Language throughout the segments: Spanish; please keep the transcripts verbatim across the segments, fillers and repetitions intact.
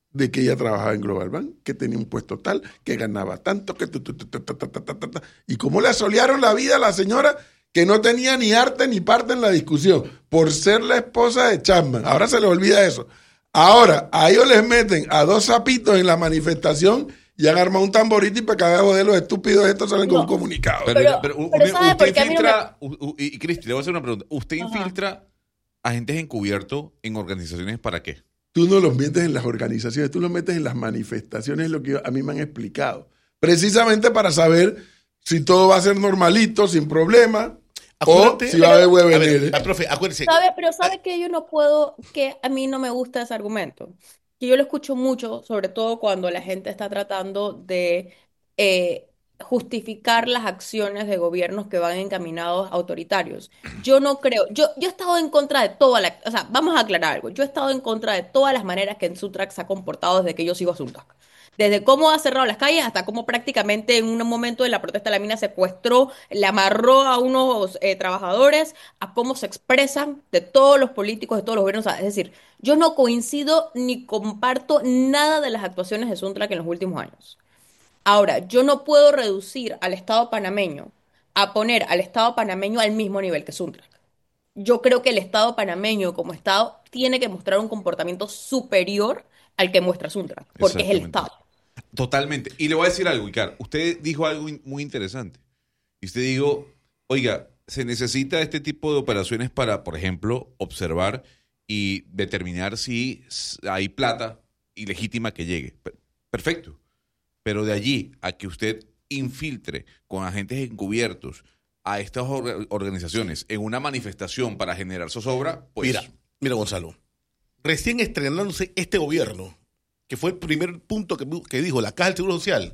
de que ella trabajaba en Global Bank, que tenía un puesto tal, que ganaba tanto, que tu, tu, tu, tu, tu, tu, tu, tu, tu, y cómo le asolearon la vida a la señora que no tenía ni arte ni parte en la discusión por ser la esposa de Chapman. Ahora se les olvida eso. Ahora, a ellos les meten a dos sapitos en la manifestación y han armado un tamborito y para cada uno de los estúpidos estos salen no. con un comunicado. Pero, pero, pero, pero usted, ¿sabe usted infiltra, no me... y Cristi, le voy a hacer una pregunta. ¿Usted Ajá. infiltra agentes encubiertos en organizaciones para qué? Tú no los metes en las organizaciones, tú los metes en las manifestaciones, lo que a mí me han explicado. Precisamente para saber si todo va a ser normalito, sin problema, acuérdate, o si va a haber hueveneles. Profe, acuérdese. ¿Sabe, pero sabe que yo no puedo, que a mí no me gusta ese argumento. Que yo lo escucho mucho, sobre todo cuando la gente está tratando de eh, justificar las acciones de gobiernos que van encaminados autoritarios. Yo no creo, yo, yo he estado en contra de toda la, o sea, vamos a aclarar algo, yo he estado en contra de todas las maneras que Suntrack se ha comportado desde que yo sigo a Suntrack. Desde cómo ha cerrado las calles hasta cómo prácticamente en un momento de la protesta de la mina secuestró, le amarró a unos eh, trabajadores, a cómo se expresan de todos los políticos, de todos los gobiernos. O sea, es decir, yo no coincido ni comparto nada de las actuaciones de Suntrack en los últimos años. Ahora, yo no puedo reducir al Estado panameño a poner al Estado panameño al mismo nivel que Suntrack. Yo creo que el Estado panameño como Estado tiene que mostrar un comportamiento superior al que muestra Suntrack, porque es el Estado. Totalmente. Y le voy a decir algo, Icar. Usted dijo algo muy interesante. Y usted dijo, oiga, se necesita este tipo de operaciones para, por ejemplo, observar y determinar si hay plata ilegítima que llegue. Perfecto. Pero de allí a que usted infiltre con agentes encubiertos a estas organizaciones en una manifestación para generar zozobra, pues... Mira, mira Gonzalo, recién estrenándose este gobierno, que fue el primer punto que, que dijo la Caja del Seguro Social,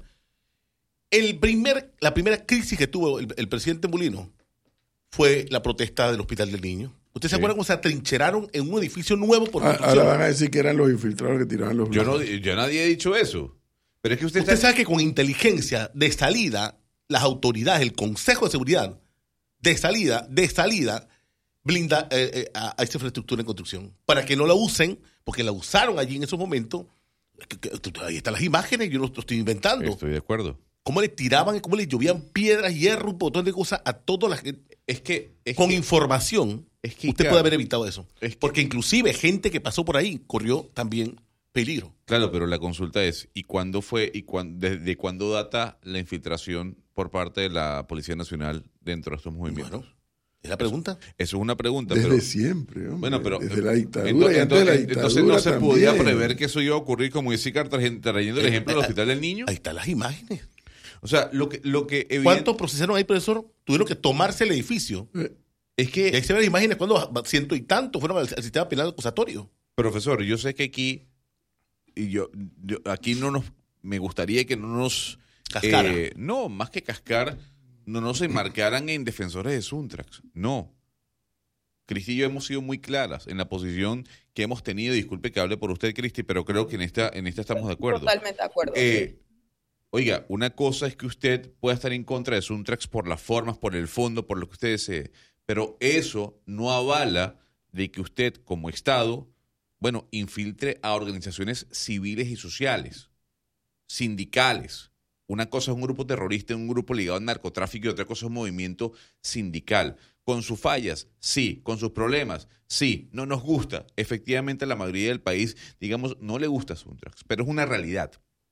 el primer, la primera crisis que tuvo el, el presidente Mulino fue la protesta del Hospital del Niño. ¿Ustedes sí. se acuerdan cómo se atrincheraron en un edificio nuevo por construcción? Ahora van a decir que eran los infiltrados que tiraban los... Yo, no, yo nadie he dicho eso. Pero es que usted, usted está... sabe que con inteligencia de salida, las autoridades, el Consejo de Seguridad, de salida, de salida, blinda eh, eh, a, a esa infraestructura en construcción. Para que no la usen, porque la usaron allí en esos momentos. Que, que, ahí están las imágenes, yo no lo estoy inventando. Estoy de acuerdo. Cómo le tiraban, cómo le llovían piedras, hierro, un montón de cosas a todas las gente. Es que... Es con que, información, es que, usted claro, puede haber evitado eso. Es que, porque inclusive gente que pasó por ahí corrió también peligro. Claro, pero la consulta es, ¿y cuándo fue, y cuándo, desde cuándo data la infiltración por parte de la Policía Nacional dentro de estos movimientos? Bueno, ¿es la pregunta? Eso, eso es una pregunta. Desde pero, siempre, hombre. Bueno, pero... Desde la dictadura entonces, y antes de la dictadura entonces no se también. podía prever que eso iba a ocurrir, como dice Icar, trayendo el ejemplo del Hospital del Niño. Ahí están las imágenes. O sea, lo que... Lo que evidente... ¿Cuántos procesaron ahí, profesor? Tuvieron que tomarse el edificio. Eh. Es que... Y ahí se ven las imágenes cuando ciento y tanto fueron al, al sistema penal acusatorio. Profesor, yo sé que aquí... Y yo, yo aquí no nos... Me gustaría que no nos... Cascara. Eh, no, más que cascar, no nos enmarcaran en defensores de Suntrax. No. Cristi y yo hemos sido muy claras en la posición que hemos tenido. Disculpe que hable por usted, Cristi, pero creo que en esta, en esta estamos de acuerdo. Totalmente de acuerdo. Eh, oiga, una cosa es que usted pueda estar en contra de Suntrax por las formas, por el fondo, por lo que usted desee, pero eso no avala de que usted, como Estado, bueno, infiltre a organizaciones civiles y sociales, sindicales. Una cosa es un grupo terrorista, un grupo ligado al narcotráfico, y otra cosa es un movimiento sindical. Con sus fallas, sí. Con sus problemas, sí. No nos gusta. Efectivamente, a la mayoría del país, digamos, no le gusta Suntrax, pero es una realidad.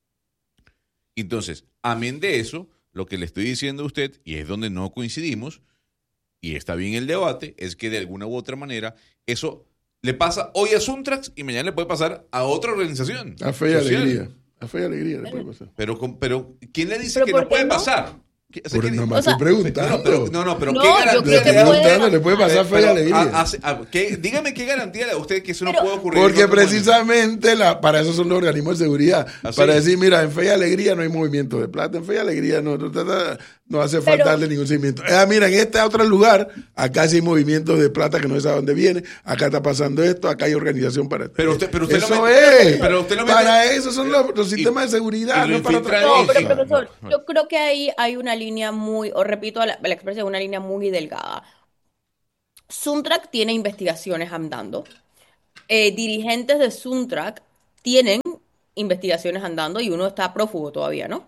Entonces, amén de eso, lo que le estoy diciendo a usted, y es donde no coincidimos, y está bien el debate, es que de alguna u otra manera eso le pasa hoy a Suntrax y mañana le puede pasar a otra organización. A Fe y Alegría. A Fe y Alegría le puede pasar. Pero, pero ¿quién le dice ¿Pero que por no puede qué no? pasar? O sea, Pero ¿quién- no me o sea, estoy preguntando. no, pero, no, no, pero No, ¿qué yo garantía creo que le da puede- usted? preguntando, le puede pasar Fe y Pero, Alegría. a- hace- a- ¿qué- dígame qué garantía le da usted que eso no Pero- puede ocurrir. Porque en otro momento? precisamente la, para eso son los organismos de seguridad. ¿Ah, sí? Para decir, mira, en Fe y Alegría no hay movimiento de plata. En Fe y Alegría no, no, no, no hace falta Pero- darle ningún seguimiento. Ah, mira, en este otro lugar, acá sí hay movimientos de plata que no se sabe dónde viene. Acá está pasando esto, acá hay organización para esto. Pero usted- pero usted eso lo mete- es. pero usted lo mete- para eso son los, los y- sistemas de seguridad, y lo no para otra infiltran No, cosa. pero eso. profesor, yo creo que ahí hay una línea muy, o repito la, la expresión, una línea muy delgada. Suntrack tiene investigaciones andando. Eh, dirigentes de Suntrack tienen investigaciones andando y uno está prófugo todavía, ¿no?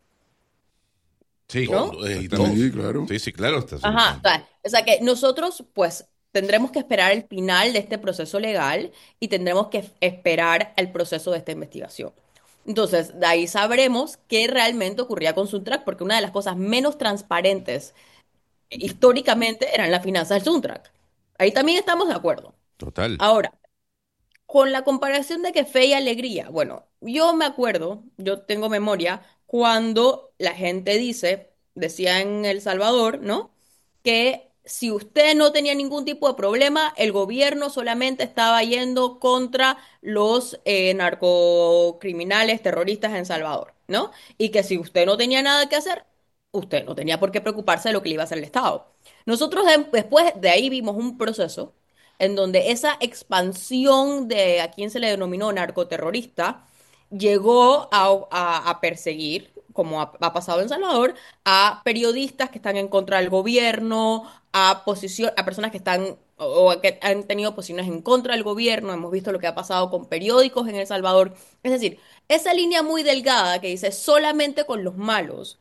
Sí, ¿No? Todo, eh, y todo. Sí, claro. sí, sí, claro. Está Ajá, o sea, o sea que nosotros pues tendremos que esperar el final de este proceso legal y tendremos que f- esperar el proceso de esta investigación. Entonces, de ahí sabremos qué realmente ocurría con Suntrack, porque una de las cosas menos transparentes eh, históricamente eran las finanzas del Suntrack. Ahí también estamos de acuerdo. total. Ahora, con la comparación de que fe y alegría, bueno, yo me acuerdo, yo tengo memoria, cuando la gente dice, decía en El Salvador, ¿no? Que si usted no tenía ningún tipo de problema, el gobierno solamente estaba yendo contra los eh, narcocriminales, terroristas en Salvador, ¿no? Y que si usted no tenía nada que hacer, usted no tenía por qué preocuparse de lo que le iba a hacer el Estado. Nosotros de- después de ahí vimos un proceso en donde esa expansión de a quien se le denominó narcoterrorista llegó a, a- a perseguir, como ha, ha pasado en Salvador, a periodistas que están en contra del gobierno, a posición, a personas que están o o que han tenido posiciones en contra del gobierno. Hemos visto lo que ha pasado con periódicos en El Salvador. Es decir, esa línea muy delgada que dice solamente con los malos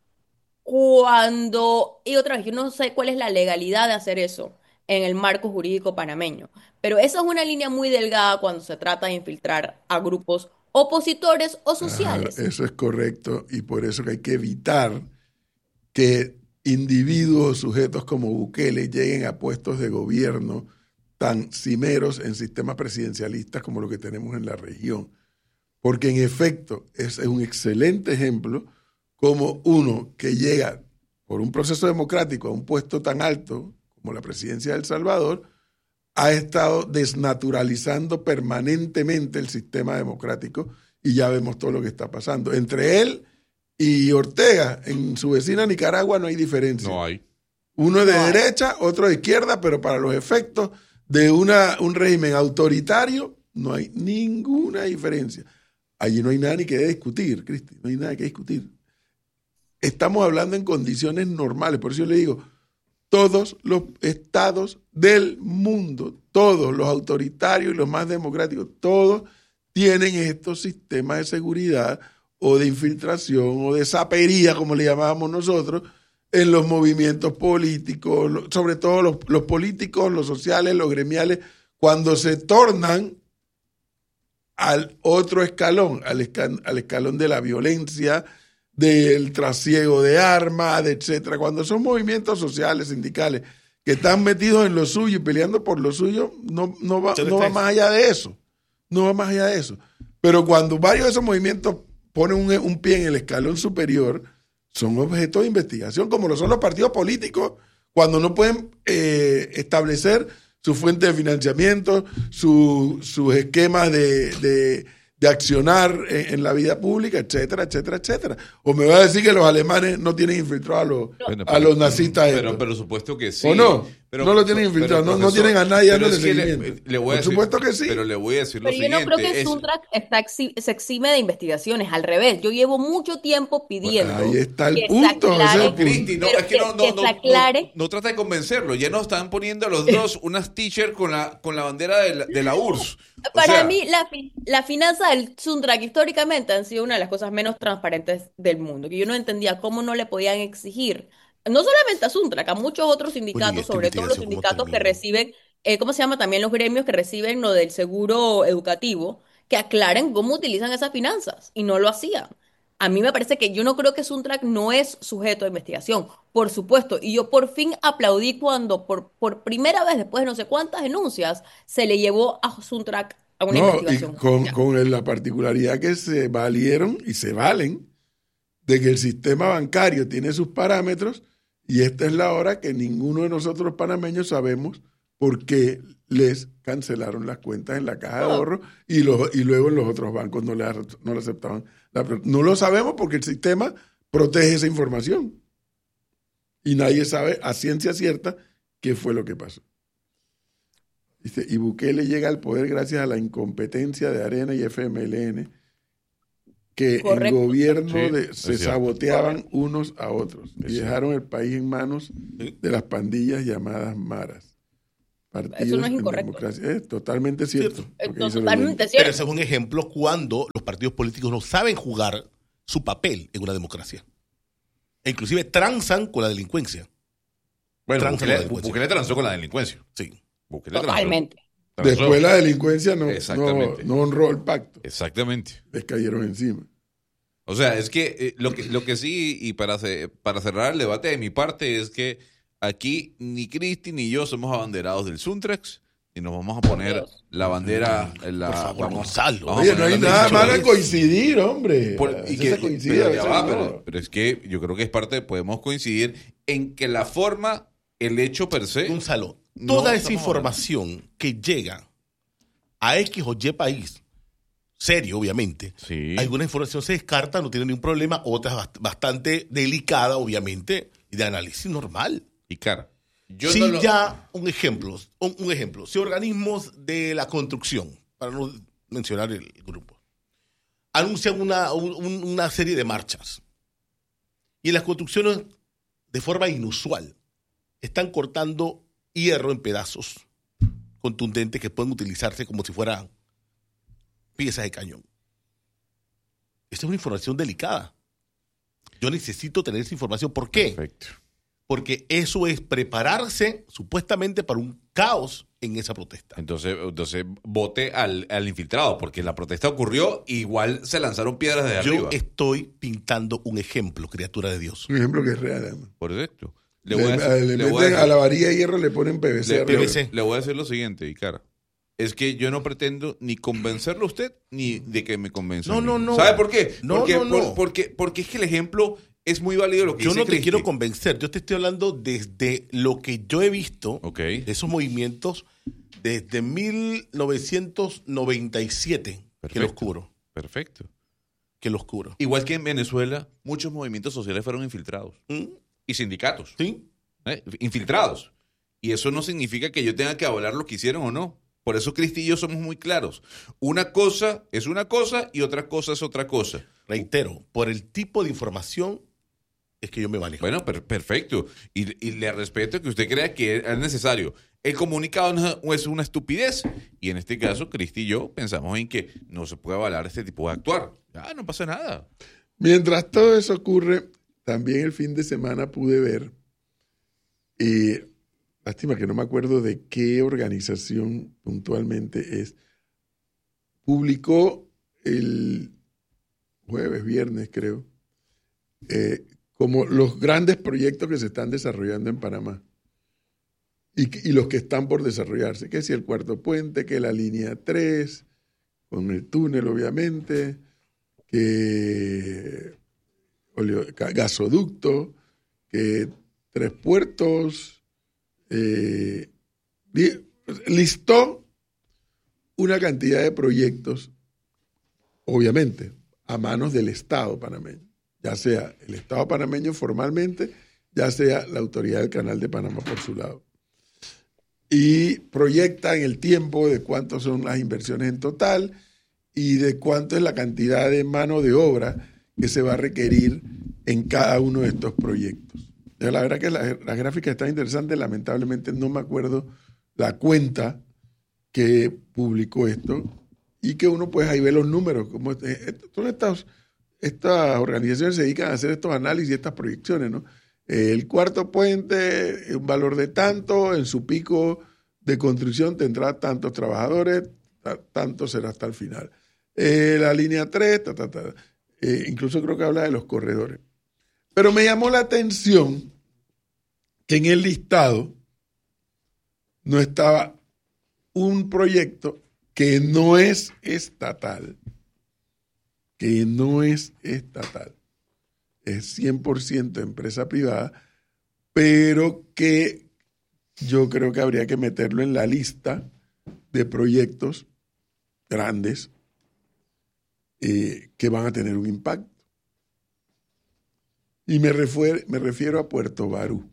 cuando, y otra vez, yo no sé cuál es la legalidad de hacer eso en el marco jurídico panameño, pero esa es una línea muy delgada cuando se trata de infiltrar a grupos opositores o Ajá, sociales. eso es correcto y por eso que hay que evitar que individuos o sujetos como Bukele lleguen a puestos de gobierno tan cimeros en sistemas presidencialistas como lo que tenemos en la región. Porque en efecto es, es un excelente ejemplo como uno que llega por un proceso democrático a un puesto tan alto como la presidencia de El Salvador, ha estado desnaturalizando permanentemente el sistema democrático y ya vemos todo lo que está pasando. Entre él y Ortega, en su vecina Nicaragua no hay diferencia. No hay. Uno es de No hay. derecha, otro de izquierda, pero para los efectos de una, un régimen autoritario no hay ninguna diferencia. Allí no hay nada ni que discutir, Cristi, no hay nada que discutir. Estamos hablando en condiciones normales, por eso yo le digo, todos los estados del mundo, todos los autoritarios y los más democráticos, todos tienen estos sistemas de seguridad o de infiltración o de sapería, como le llamábamos nosotros, en los movimientos políticos, lo- sobre todo los, los políticos, los sociales, los gremiales, cuando se tornan al otro escalón, al, esca- al escalón de la violencia, del trasiego de armas, de etcétera. Cuando son movimientos sociales, sindicales, que están metidos en lo suyo y peleando por lo suyo, no, no, va, no va más allá de eso. No va más allá de eso. Pero cuando varios de esos movimientos ponen un, un pie en el escalón superior, son objeto de investigación, como lo son los partidos políticos, cuando no pueden eh, establecer su fuente de financiamiento, su, sus esquemas de, de, de accionar en, en la vida pública, etcétera, etcétera, etcétera. O me va a decir que los alemanes no tienen infiltrados a los, Bueno, a los nazistas. Pero, estos. pero supuesto que sí. ¿O no? Pero- no lo tienen pero, infiltrado, no, no profesor, tienen a nadie pero dándole es que le- seguimiento. le voy a Por decir- supuesto que sí. Pero le voy a decir lo Pero yo no siguiente. creo que es- Suntrack está exi- se exime de investigaciones, al revés. Yo llevo mucho tiempo pidiendo Ahí está el que se punto, ese es el aclare- punto. Cristi, no, pero es que no, no, que no, se no, aclare. no trata de convencerlo. Ya nos están poniendo a los dos unas t-shirts con la, con la bandera de la, de la U R S S. O Para sea, mí, la, fi- la finanza del Suntrack históricamente han sido una de las cosas menos transparentes del mundo, que yo no entendía cómo no le podían exigir, no solamente a Suntrack, a muchos otros sindicatos, esta sobre todo los investigación, ¿cómo sindicatos que terminó? reciben, eh, ¿cómo se llama? También los gremios que reciben lo del seguro educativo, que aclaren cómo utilizan esas finanzas, y no lo hacían. A mí me parece que yo no creo que Suntrack no es sujeto de investigación, por supuesto, y yo por fin aplaudí cuando por, por primera vez después de no sé cuántas denuncias se le llevó a Suntrack a una No, y investigación. con, Ya. con la particularidad que se valieron y se valen de que el sistema bancario tiene sus parámetros y esta es la hora que ninguno de nosotros los panameños sabemos por qué les cancelaron las cuentas en la caja de No. ahorro y, los, y luego en los otros bancos no le, no le aceptaban. La, no lo sabemos porque el sistema protege esa información y nadie sabe a ciencia cierta qué fue lo que pasó. Dice, y Bukele llega al poder gracias a la incompetencia de Arena y F M L N, que Correcto. en gobierno Sí, de- es se cierto. saboteaban unos a otros y Es dejaron el país en manos de las pandillas llamadas maras. Partidos Eso no es en incorrecto. democracia. Es totalmente cierto. Cierto. lo que Entonces, dice el totalmente oyente. Pero cierto. ese es un ejemplo cuando los los partidos políticos no saben jugar su papel en una democracia. E inclusive transan con la delincuencia. Bueno, Transa con la Bukele, delincuencia. Bukele transó con la delincuencia. Sí. Bukele transó. Totalmente. Transó. Después la delincuencia no, no, Exactamente. no honró el pacto. Exactamente. Les cayeron encima. O sea, es que eh, lo que lo que sí, y para, ce- para cerrar el debate de mi parte, es que aquí ni Cristi ni yo somos abanderados del Suntrex y nos vamos a poner Dios. la bandera. La, Por favor, vamos, Gonzalo. vamos a Oye, no poner hay la nada bandera. malo en coincidir, hombre. Por- A y veces que- se coincide, pero, a ya veces va, no. pero, pero es que yo creo que es parte, podemos coincidir en que la forma, el hecho per se. Gonzalo, No toda esa estamos información que llega a X o Y país, serio, obviamente, Sí. alguna información se descarta, no tiene ningún problema, otras bast- bastante delicada, obviamente, y de análisis normal. Y cara, yo si no lo- ya, un ejemplo, un, un ejemplo, si organismos de la construcción, para no mencionar el grupo, anuncian una, un- una serie de marchas, y en las construcciones, de forma inusual, están cortando hierro en pedazos contundentes que pueden utilizarse como si fueran piezas de cañón. Esta es una información delicada. Yo necesito tener esa información. ¿Por qué? Perfecto. Porque eso es prepararse supuestamente para un caos en esa protesta. Entonces, entonces vote al, al infiltrado, porque la protesta ocurrió, igual se lanzaron piedras de Yo arriba. estoy pintando un ejemplo, criatura de Dios. Un ejemplo que es real, además. Correcto. Le Le, voy a, le le meten voy a decir- a la varilla de hierro le ponen P V C. le- arriba. P V C. le voy a decir lo siguiente, Icara. Es que yo no pretendo ni convencerlo a usted ni de que me convenza. No, a mí. no, no. ¿Sabe por qué? No, porque, no, no. por- porque, porque es que el ejemplo es muy válido lo que Yo dice no te Cristi. quiero convencer, yo te estoy hablando desde lo que yo he visto, Ok. de esos movimientos, desde mil novecientos noventa y siete, que Perfecto. los cubro, Perfecto. que los cubro. Igual que en Venezuela, muchos movimientos sociales fueron infiltrados. ¿Mm? Y sindicatos. ¿Sí? ¿eh? Infiltrados. Y eso no significa que yo tenga que avalar lo que hicieron o no. Por eso Cristi y yo somos muy claros. Una cosa es una cosa y otra cosa es otra cosa. Reitero, por el tipo de información es que yo me manejo. Bueno, per- perfecto. Y, y le respeto que usted crea que es necesario. El comunicado no es una estupidez. Y en este caso, Cristi y yo pensamos en que no se puede avalar este tipo de actuar. Ya, no pasa nada. Mientras todo eso ocurre, también el fin de semana pude ver, y lástima que no me acuerdo de qué organización puntualmente es, publicó el jueves, viernes creo, eh, como los grandes proyectos que se están desarrollando en Panamá y, que- y los que están por desarrollarse, que si el cuarto puente, que la línea tres, con el túnel obviamente, que oleo- ga- gasoducto, que tres puertos, eh, li- listó una cantidad de proyectos, obviamente, a manos del Estado panameño, ya sea el Estado panameño formalmente, ya sea la autoridad del Canal de Panamá por su lado. Y proyecta en el tiempo de cuántas son las inversiones en total y de cuánto es la cantidad de mano de obra que se va a requerir en cada uno de estos proyectos. Ya la verdad que la, la gráfica está interesante, lamentablemente no me acuerdo la cuenta que publicó esto y que uno pues ahí ve los números, como eh, todas estas, estas organizaciones se dedican a hacer estos análisis y estas proyecciones, ¿no? Eh, el cuarto puente, un valor de tanto, en su pico de construcción tendrá tantos trabajadores, ta- tanto será hasta el final. Eh, la línea tres, ta, ta, ta. Eh, incluso creo que habla de los corredores. Pero me llamó la atención que en el listado no estaba un proyecto que no es estatal, que no es estatal, es cien por ciento empresa privada, pero que yo creo que habría que meterlo en la lista de proyectos grandes eh, que van a tener un impacto. Y me refiero, me refiero a Puerto Barú.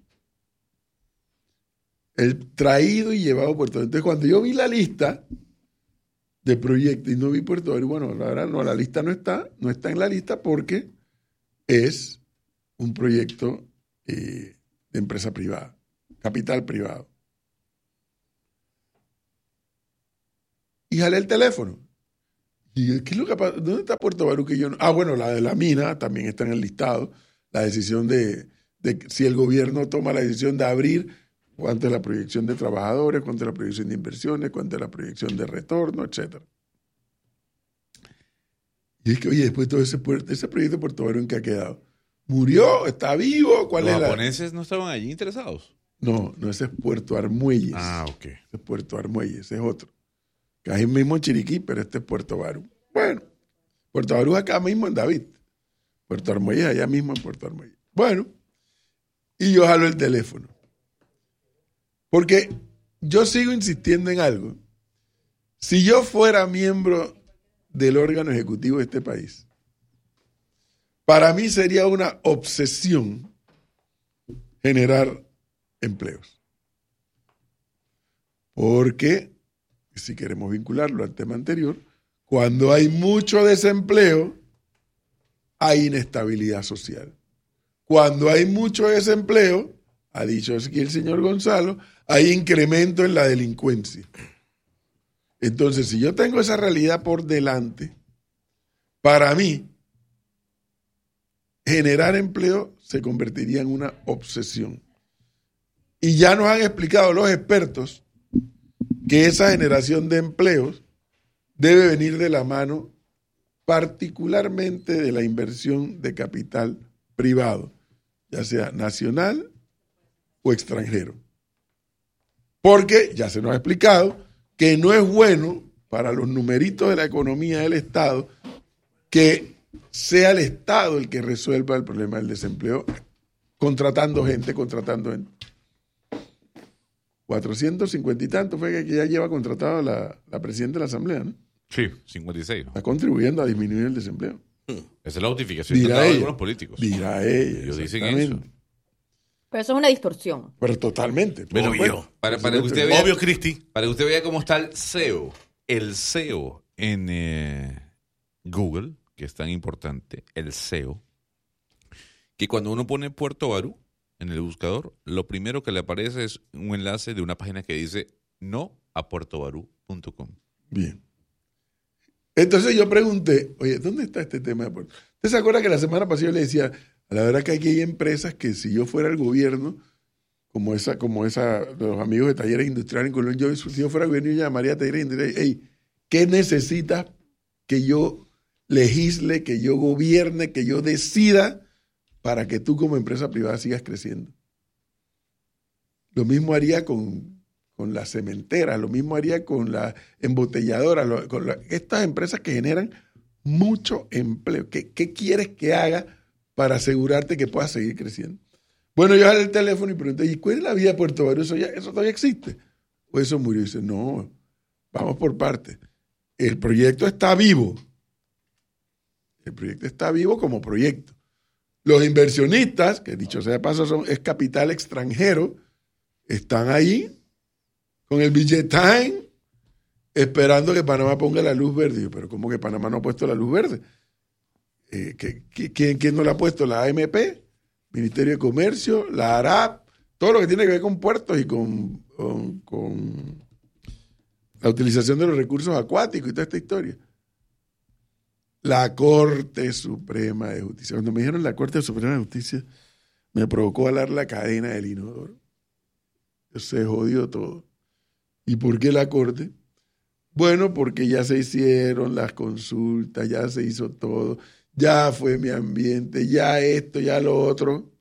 El traído y llevado a Puerto Barú. Entonces, cuando yo vi la lista de proyectos y no vi Puerto Barú, bueno, la verdad no, la lista no está, no está en la lista porque es un proyecto eh, de empresa privada, capital privado. Y jalé el teléfono. ¿Y qué es lo que pasa? ¿Dónde está Puerto Barú? Que yo no- Ah, bueno, la de la mina también está en el listado. La decisión de, de si el gobierno toma la decisión de abrir, cuánto es la proyección de trabajadores, cuánto es la proyección de inversiones, cuánto es la proyección de retorno, etcétera. Y es que, oye, después todo ese, puerto, ese proyecto de Puerto Barú, ¿en qué ha quedado? ¿Murió? ¿Está vivo? ¿Cuál Los es la...? japoneses no estaban allí interesados. No, no, ese es Puerto Armuelles. Ah, ok. Ese es Puerto Armuelles, ese es otro. Que ahí mismo en Chiriquí, pero este es Puerto Barú. Bueno, Puerto Barú es acá mismo en David. Puerto Armuelles allá mismo en Puerto Armuelles. Bueno, y yo jalo el teléfono. Porque yo sigo insistiendo en algo. Si yo fuera miembro del órgano ejecutivo de este país, para mí sería una obsesión generar empleos. Porque, si queremos vincularlo al tema anterior, cuando hay mucho desempleo, hay inestabilidad social. Cuando hay mucho desempleo, ha dicho aquí el señor Gonzalo, hay incremento en la delincuencia. Entonces, si yo tengo esa realidad por delante, para mí, generar empleo se convertiría en una obsesión. Y ya nos han explicado los expertos que esa generación de empleos debe venir de la mano particularmente de la inversión de capital privado, ya sea nacional o extranjero. Porque ya se nos ha explicado que no es bueno para los numeritos de la economía del Estado que sea el Estado el que resuelva el problema del desempleo contratando gente, contratando gente. cuatrocientos cincuenta y tanto fue que ya lleva contratado la, la presidenta de la Asamblea, ¿no? Sí, cincuenta y seis. Está contribuiendo a disminuir el desempleo. Esa es la justificación Dirá de ella. algunos políticos. Dirá ella. Ellos dicen exactamente. eso. Pero eso es una distorsión. Pero totalmente. por Pero supuesto. yo, para, Por para que supuesto. usted vea, Obvio, Cristi. para que usted vea cómo está el S E O, el S E O en eh, Google, que es tan importante, el S E O, que cuando uno pone Puerto Barú en el buscador, lo primero que le aparece es un enlace de una página que dice no a puertobarú punto com. Bien. Entonces yo pregunté, oye, ¿dónde está este tema de Puerto? ¿Usted se acuerda que la semana pasada yo le decía, a la verdad que aquí hay empresas que si yo fuera el gobierno, como esa, como esa, los amigos de Talleres Industriales en Colombia, yo, si yo fuera el gobierno, yo llamaría a Talleres Industriales, hey, ¿qué necesitas que yo legisle, que yo gobierne, que yo decida para que tú como empresa privada sigas creciendo? Lo mismo haría con, con las cementeras, lo mismo haría con las embotelladoras, lo- con la- estas empresas que generan mucho empleo. ¿Qué, qué quieres que haga para asegurarte que puedas seguir creciendo? Bueno, yo jalé el teléfono y pregunté, ¿y cuál es la vida de Puerto Barú? ¿Eso, ya, ¿Eso todavía existe? ¿O eso murió? Y dice, no, vamos por partes. El proyecto está vivo. El proyecto está vivo como proyecto. Los inversionistas, que dicho sea de paso son, es capital extranjero, están ahí con el billetine esperando que Panamá ponga la luz verde. Yo, pero ¿cómo que Panamá no ha puesto la luz verde? Eh, ¿qué- qué- quién, ¿Quién no la ha puesto? La A M P, Ministerio de Comercio, la ARAP, todo lo que tiene que ver con puertos y con, con, con la utilización de los recursos acuáticos y toda esta historia. La Corte Suprema de Justicia. Cuando me dijeron la Corte Suprema de Justicia, me provocó alar la cadena del inodoro. Se jodió todo. ¿Y por qué la Corte? Bueno, porque ya se hicieron las consultas, ya se hizo todo, ya fue mi ambiente, ya esto, ya lo otro.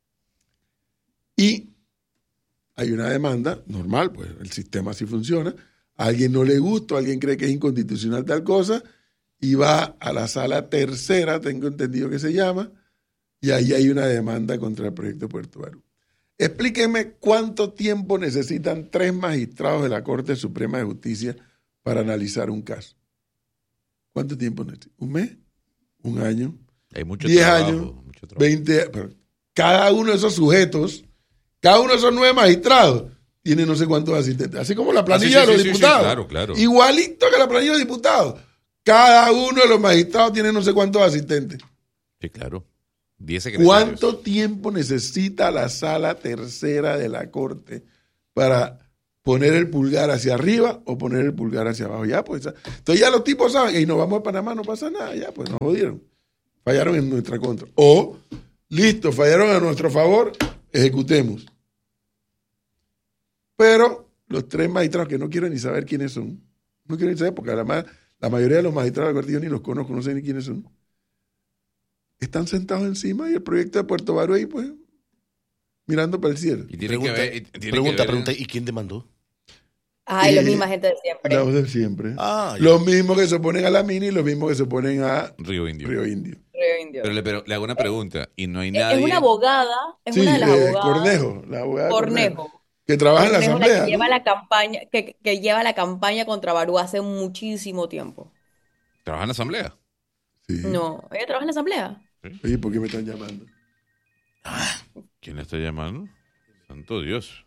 Y hay una demanda normal, pues el sistema así funciona. A alguien no le gusta, a alguien cree que es inconstitucional tal cosa, y va a la sala tercera, tengo entendido que se llama, y ahí hay una demanda contra el proyecto de Puerto Barú. Explíqueme cuánto tiempo necesitan tres magistrados de la Corte Suprema de Justicia para analizar un caso. ¿Cuánto tiempo necesitan? ¿Un mes? ¿Un año? Hay mucho diez trabajo, años, mucho trabajo. veinte. Pero cada uno de esos sujetos, cada uno de esos nueve magistrados, tiene no sé cuántos asistentes. Así como la planilla Ah, sí, sí, de los sí, sí, diputados. sí, claro, claro. Igualito que la planilla de los diputados. Cada uno de los magistrados tiene no sé cuántos asistentes. Sí, claro. diez secretarios. ¿Cuánto tiempo necesita la sala tercera de la Corte para poner el pulgar hacia arriba o poner el pulgar hacia abajo. Ya, pues. Entonces ya los tipos saben, y nos vamos a Panamá, no pasa nada, ya, pues nos jodieron. Fallaron en nuestra contra. O, listo, fallaron a nuestro favor, ejecutemos. Pero los tres magistrados que no quiero ni saber quiénes son, no quiero ni saber porque además la mayoría de los magistrados de la Corte yo ni los conozco, no sé ni quiénes son, están sentados encima y el proyecto de Puerto Barú ahí, pues, mirando para el cielo. Y tiene Pregunta, que ver, y tiene pregunta, que ver- pregunta, ¿y quién demandó? Ay, Eh, la misma gente de siempre. La voz de siempre. Ah, ya. Los mismos que se oponen a la mini y los mismos que se oponen a Río Indio. Río Indio. Río Indio. Pero le, pero le hago una pregunta. Y no hay Es- nadie. Es una abogada, es Sí, una de las eh, abogadas. Cornejo, la abogada Cornejo, Cornejo. que trabaja en la Cornejo, la asamblea. que lleva ¿no? la campaña, que, que lleva la campaña contra Barú hace muchísimo tiempo. ¿Trabaja en la asamblea? Sí. No, ella trabaja en la asamblea. Oye, ¿por qué me están llamando? ¿Quién le está llamando? Santo Dios.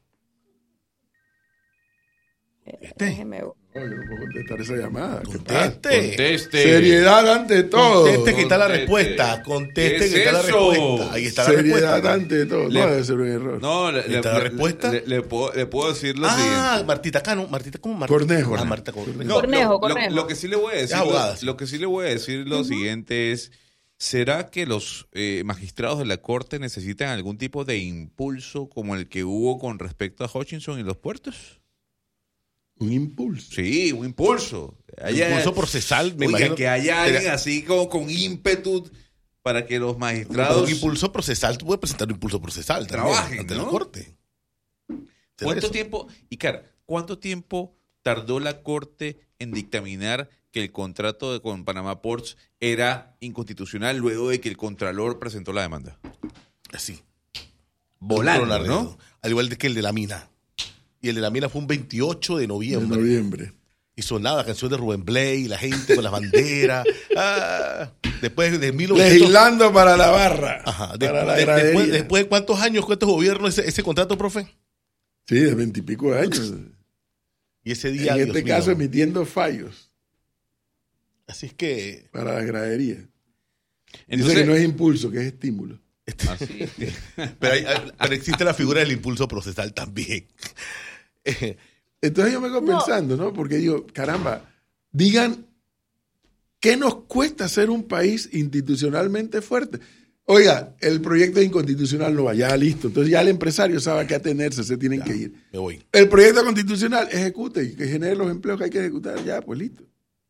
Este. Déjeme ver. No, yo no puedo contestar esa llamada. ¿Qué pasa? Conteste. Conteste. Seriedad ante todo. Conteste que está la Conteste. respuesta. Conteste ¿Qué es que está la eso? respuesta. Ahí está la Seriedad respuesta. ante todo. Le- No debe ser un error. No, le, le- ¿Está la le- respuesta? Le, le puedo, le puedo decir lo Ah, siguiente. Martita Cano. Martita, ¿cómo Martita? Cornejo. Ah, Martita Cornejo. No, Cornejo, lo, lo- Cornejo. lo que sí le voy a decir, Es abogada, sí. lo, lo que sí le voy a decir lo siguiente es, ¿será que los eh, magistrados de la Corte necesitan algún tipo de impulso como el que hubo con respecto a Hutchinson y los puertos? Un impulso. Sí, un impulso. Haya- Impulso procesal, me Oiga, imagino. que haya alguien Era- así como con ímpetu para que los Pero magistrados... un impulso procesal, tú puedes presentar un impulso procesal también Trabajen, ante ¿no? la Corte. ¿Cuánto Eso. tiempo, Icar, cuánto tiempo tardó la Corte en dictaminar que el contrato de, con Panamá Ports era inconstitucional luego de que el Contralor presentó la demanda? Así. Volando, Otro largo. ¿no? Al igual de que el de la mina. Y el de la mina fue un veintiocho de En noviembre. noviembre. Y sonaba la canción de Rubén Blay, la gente con las banderas. Ah, después de mil novecientos... Legislando para la barra. Ajá. De- para la de- gradería. después, después de cuántos años, cuántos gobiernos ese, ese contrato, profe? Sí, de veintipico de años. Y ese día, En Dios este mío. caso, emitiendo fallos Así es que... para la gradería. Dice Entonces, que no es impulso, que es estímulo. así, Pero, hay- hay- pero existe la figura del impulso procesal también. Eh, Entonces yo me quedo No. pensando, ¿no? Porque digo, caramba, digan, ¿qué nos cuesta ser un país institucionalmente fuerte? Oiga, el proyecto es inconstitucional, no va, ya listo. Entonces ya el empresario sabe a qué atenerse, se tienen ya, que ir. me voy. El proyecto constitucional, ejecute y que genere los empleos que hay que ejecutar, ya, pues listo.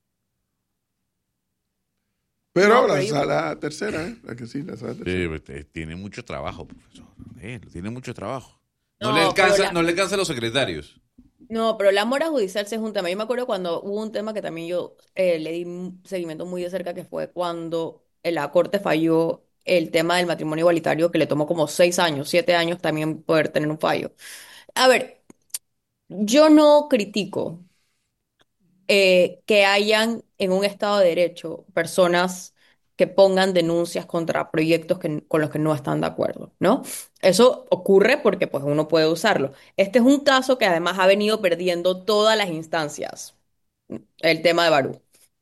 Pero No, la pero yo- sala tercera, ¿eh? La que sí, la sala tercera. Sí, pues, eh, tiene mucho trabajo, profesor. Eh, tiene mucho trabajo. No, No, le alcanza, pero la- no le alcanza a los secretarios. No, pero la mora judicial se junta. Yo me acuerdo cuando hubo un tema que también yo eh, le di un seguimiento muy de cerca, que fue cuando en la Corte falló el tema del matrimonio igualitario, que le tomó como seis años, siete años también poder tener un fallo. A ver, yo no critico eh, que hayan en un Estado de Derecho personas que pongan denuncias contra proyectos que- con los que no están de acuerdo, ¿no? Eso ocurre porque pues uno puede usarlo. Este es un caso que además ha venido perdiendo todas las instancias, el tema de Barú.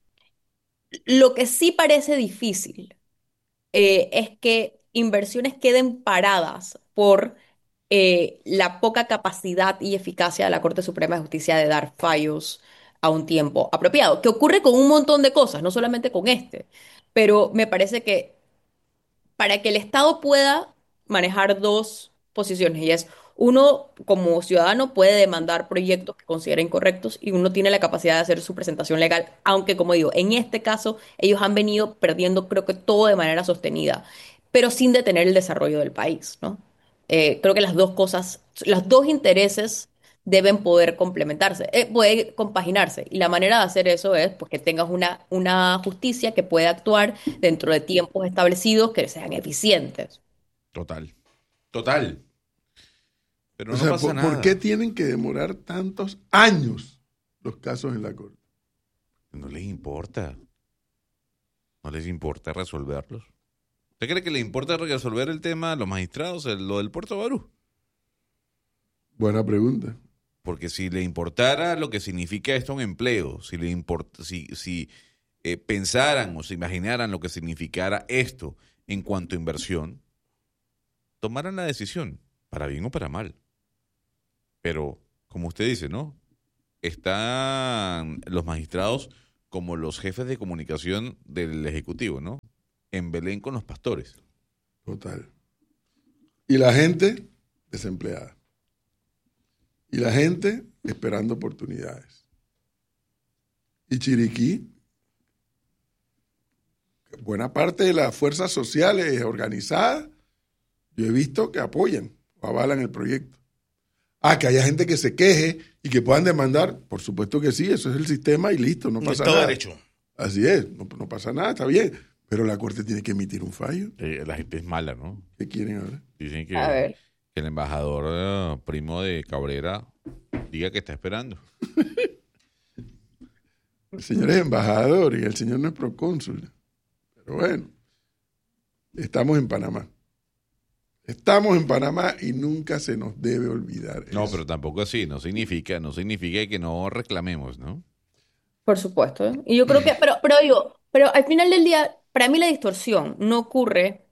Lo que sí parece difícil eh, es que inversiones queden paradas por eh, la poca capacidad y eficacia de la Corte Suprema de Justicia de dar fallos a un tiempo apropiado, que ocurre con un montón de cosas, no solamente con este, pero me parece que para que el Estado pueda manejar dos posiciones, y es, uno como ciudadano puede demandar proyectos que considera incorrectos y uno tiene la capacidad de hacer su presentación legal, aunque como digo, en este caso ellos han venido perdiendo creo que todo de manera sostenida, pero sin detener el desarrollo del país, ¿no? Eh, creo que las dos cosas, los dos intereses deben poder complementarse, eh, puede compaginarse. Y la manera de hacer eso es pues, que tengas una, una justicia que pueda actuar dentro de tiempos establecidos que sean eficientes. Total. Total. Pero O no sea, pasa ¿por, nada. por qué tienen que demorar tantos años los casos en la Corte? No les importa. No les importa resolverlos. ¿Usted cree que le importa resolver el tema a los magistrados, el- lo del Puerto Barú? Buena pregunta. Porque si le importara lo que significa esto en empleo, si le importa, si, si eh, pensaran o se imaginaran lo que significara esto en cuanto a inversión, tomaran la decisión, para bien o para mal. Pero como usted dice, ¿no? Están los magistrados como los jefes de comunicación del Ejecutivo, ¿no? En Belén con los pastores. Total. Y la gente desempleada. Y la gente esperando oportunidades. Y Chiriquí, buena parte de las fuerzas sociales organizadas, yo he visto que apoyan o avalan el proyecto. Ah, que haya gente que se queje y que puedan demandar, por supuesto que sí, eso es el sistema y listo, no Un pasa Estado nada. de Derecho. Así es, no, no pasa nada, está bien. Pero la Corte tiene que emitir un fallo. Eh, la gente es mala, ¿no? ¿Qué quieren ahora? Dicen que, A ver. que el embajador eh, primo de Cabrera diga que está esperando. El señor es embajador y el señor no es procónsul. Pero bueno, estamos en Panamá. Estamos en Panamá y nunca se nos debe olvidar No, eso. pero tampoco así, no significa, no significa que no reclamemos, ¿no? Por supuesto. ¿Eh? Y yo creo que, pero, pero digo, pero al final del día, para mí la distorsión no ocurre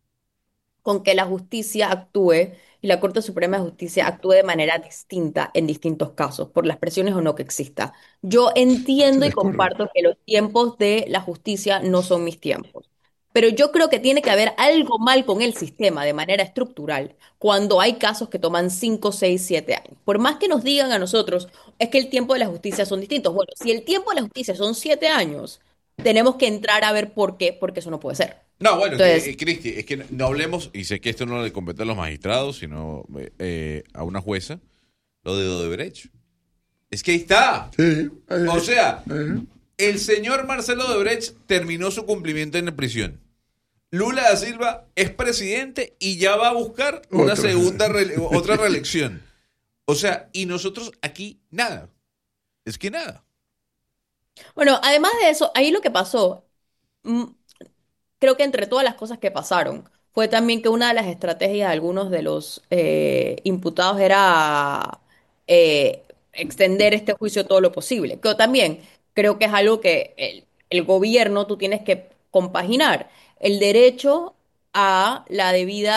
con que la justicia actúe y la Corte Suprema de Justicia actúe de manera distinta en distintos casos, por las presiones o no que exista. Yo entiendo y Es correcto. comparto que los tiempos de la justicia no son mis tiempos, pero yo creo que tiene que haber algo mal con el sistema de manera estructural cuando hay casos que toman cinco, seis, siete años. Por más que nos digan a nosotros, es que el tiempo de la justicia son distintos. Bueno, si el tiempo de la justicia son siete años, tenemos que entrar a ver por qué, porque eso no puede ser. No, bueno, Entonces- que, eh, Cristi, es que no hablemos, y sé que esto no le compete a los magistrados, sino eh, a una jueza, lo de Odebrecht. Es que ahí está. Sí, eh, O sea, eh, el señor Marcelo Odebrecht terminó su cumplimiento en la prisión. Lula da Silva es presidente y ya va a buscar una Otra. segunda re- otra reelección. O sea, y nosotros aquí nada. Es que nada. Bueno, además de eso, ahí lo que pasó, mm, creo que entre todas las cosas que pasaron, fue también que una de las estrategias de algunos de los eh, imputados era eh, extender este juicio todo lo posible. Que también creo que es algo que el, el gobierno tú tienes que compaginar. El derecho a la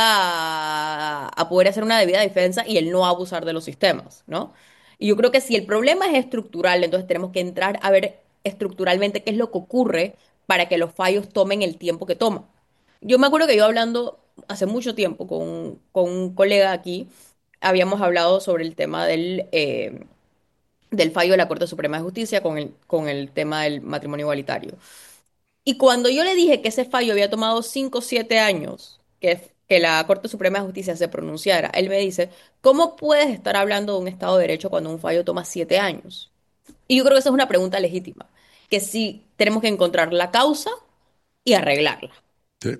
debida, a poder hacer una debida defensa y el no abusar de los sistemas, ¿no? Y yo creo que si el problema es estructural, entonces tenemos que entrar a ver estructuralmente qué es lo que ocurre para que los fallos tomen el tiempo que toman. Yo me acuerdo que yo hablando hace mucho tiempo con, con un colega aquí, habíamos hablado sobre el tema del, eh, del fallo de la Corte Suprema de Justicia con el, con el tema del matrimonio igualitario. Y cuando yo le dije que ese fallo había tomado cinco o siete años que, que la Corte Suprema de Justicia se pronunciara, él me dice, ¿cómo puedes estar hablando de un Estado de Derecho cuando un fallo toma siete años? Y yo creo que esa es una pregunta legítima, que sí tenemos que encontrar la causa y arreglarla. sí.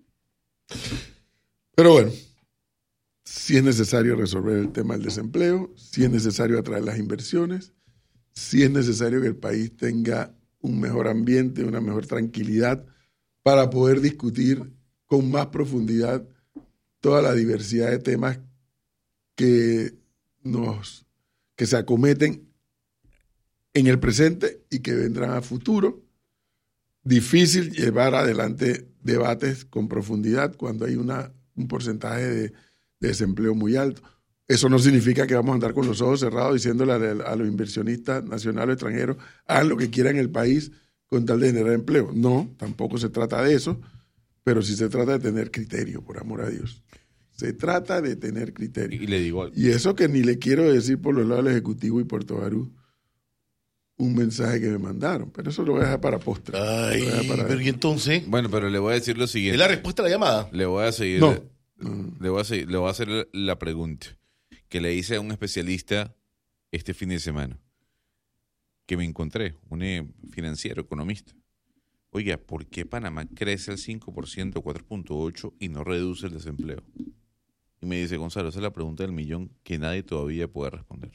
Pero bueno, si es necesario resolver el tema del desempleo, si es necesario atraer las inversiones, si es necesario que el país tenga un mejor ambiente, una mejor tranquilidad para poder discutir con más profundidad toda la diversidad de temas que nos que se acometen en el presente y que vendrán a futuro. Difícil llevar adelante debates con profundidad cuando hay una, un porcentaje de, de desempleo muy alto. Eso no significa que vamos a andar con los ojos cerrados diciéndole a, a los inversionistas nacionales o extranjeros, hagan lo que quieran en el país con tal de generar empleo. No, tampoco se trata de eso, pero sí se trata de tener criterio, por amor a Dios. Se trata de tener criterio. Y le digo algo. Y eso que ni le quiero decir por los lados del Ejecutivo y Puerto Barú, un mensaje que me mandaron, pero eso lo voy a dejar para postre. Ay, Lo voy a dejar para- pero y entonces, Bueno, pero le voy a decir lo ¿es siguiente. la respuesta a la llamada? Le voy a seguir. No. No. Le voy a seguir- le voy a hacer la pregunta que le hice a un especialista este fin de semana. Que me encontré, un eh, financiero, economista. Oiga, ¿por qué Panamá crece al cinco por ciento, cuatro punto ocho y no reduce el desempleo? Y me dice, Gonzalo, esa es la pregunta del millón que nadie todavía puede responder.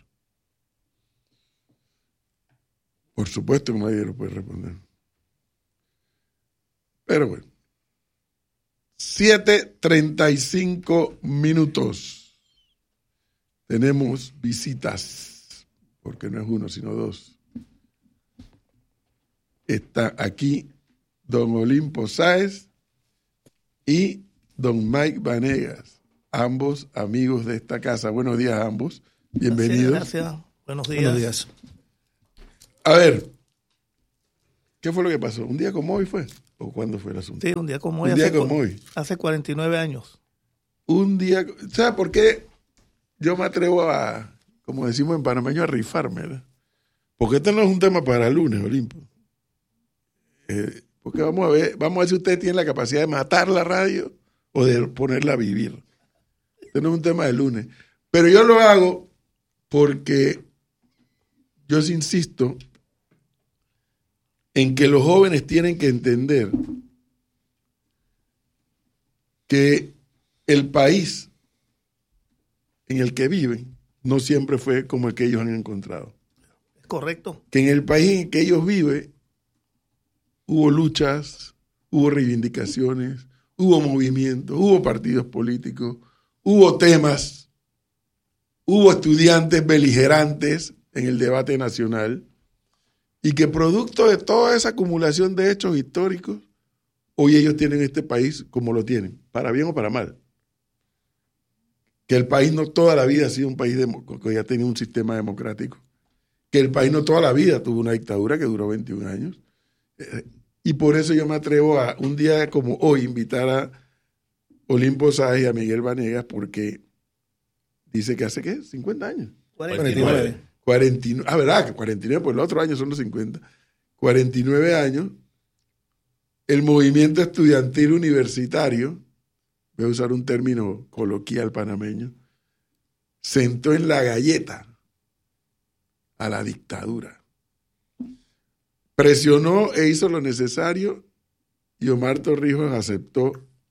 Por supuesto que nadie lo puede responder. Pero bueno. siete treinta y cinco minutos. Tenemos visitas, porque no es uno, sino dos. Está aquí don Olimpo Sáez y don Mike Vanegas, ambos amigos de esta casa. Buenos días a ambos. Bienvenido. Gracias. Buenos días. Buenos días. A ver, ¿qué fue lo que pasó? ¿Un día como hoy fue? ¿O cuándo fue el asunto? Sí, un día como hoy. Un día hace, como hoy. Hace cuarenta y nueve años. Un día... ¿Sabes por qué yo me atrevo a, como decimos en panameño, a rifarme? ¿Verdad? Porque este no es un tema para lunes, Olimpo. Eh, porque vamos a ver, vamos a ver si ustedes tienen la capacidad de matar la radio o de ponerla a vivir. Este no es un tema de lunes. Pero yo lo hago porque yo sí insisto en que los jóvenes tienen que entender que el país en el que viven no siempre fue como el que ellos han encontrado. Es correcto. Que en el país en que ellos viven hubo luchas, hubo reivindicaciones, hubo movimientos, hubo partidos políticos, hubo temas, hubo estudiantes beligerantes en el debate nacional, y que producto de toda esa acumulación de hechos históricos, hoy ellos tienen este país como lo tienen, para bien o para mal. Que el país no toda la vida ha sido un país que ya tenía un sistema democrático, que el país no toda la vida tuvo una dictadura que duró veintiún años, y por eso yo me atrevo a, un día como hoy, invitar a Olimpo Sáez y a Miguel Vanegas, porque dice que hace, ¿qué? cincuenta años. cuarenta y nueve. cuarenta y nueve, ah, ¿verdad? cuarenta y nueve, pues el otro año son los cincuenta. cuarenta y nueve años, el movimiento estudiantil universitario, voy a usar un término coloquial panameño, sentó en la galleta a la dictadura. Presionó e hizo lo necesario, y Omar Torrijos aceptó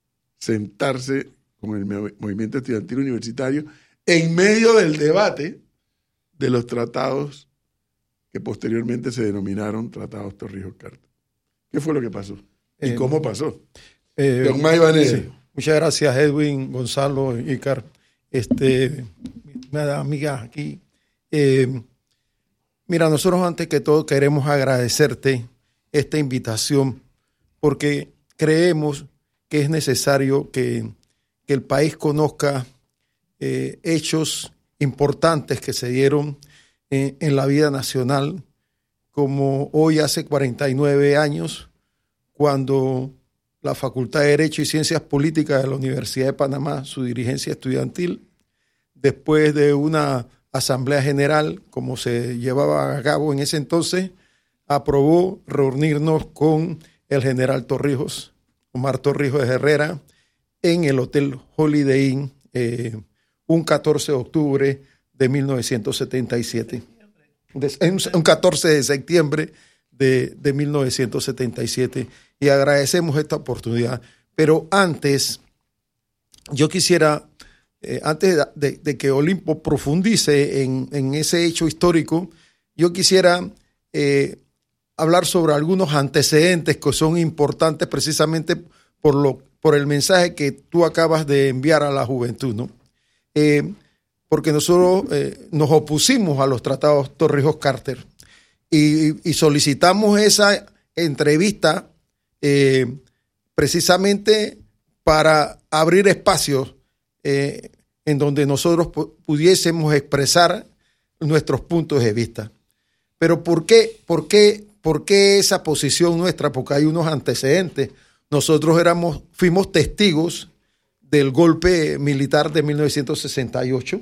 sentarse con el movimiento estudiantil universitario en medio del debate de los tratados que posteriormente se denominaron Tratados Torrijos-Carter. ¿Qué fue lo que pasó? ¿Y Eh, cómo pasó? Eh, Don May Vanegas. sí. Muchas gracias, Edwin, Gonzalo, Icar. Este, mi amiga aquí. Eh, mira, nosotros antes que todo queremos agradecerte esta invitación, porque creemos que es necesario que, que el país conozca eh, hechos importantes que se dieron en, en la vida nacional, como hoy hace cuarenta y nueve años, cuando la Facultad de Derecho y Ciencias Políticas de la Universidad de Panamá, su dirigencia estudiantil, después de una asamblea general, como se llevaba a cabo en ese entonces, aprobó reunirnos con el general Torrijos, Omar Torrijos de Herrera, en el Hotel Holiday Inn, eh, un catorce de octubre de mil novecientos setenta y siete. Un, un catorce de septiembre de, de mil novecientos setenta y siete. Y agradecemos esta oportunidad. Pero antes, yo quisiera, eh, antes de, de que Olimpo profundice en, en ese hecho histórico, yo quisiera eh, hablar sobre algunos antecedentes que son importantes precisamente por, lo, por el mensaje que tú acabas de enviar a la juventud, ¿no? Eh, porque nosotros eh, nos opusimos a los tratados Torrijos-Carter y, y solicitamos esa entrevista eh, precisamente para abrir espacios eh, en donde nosotros pudiésemos expresar nuestros puntos de vista. Pero ¿por qué, por qué, por qué esa posición nuestra? Porque hay unos antecedentes. Nosotros éramos, fuimos testigos del golpe militar de mil novecientos sesenta y ocho,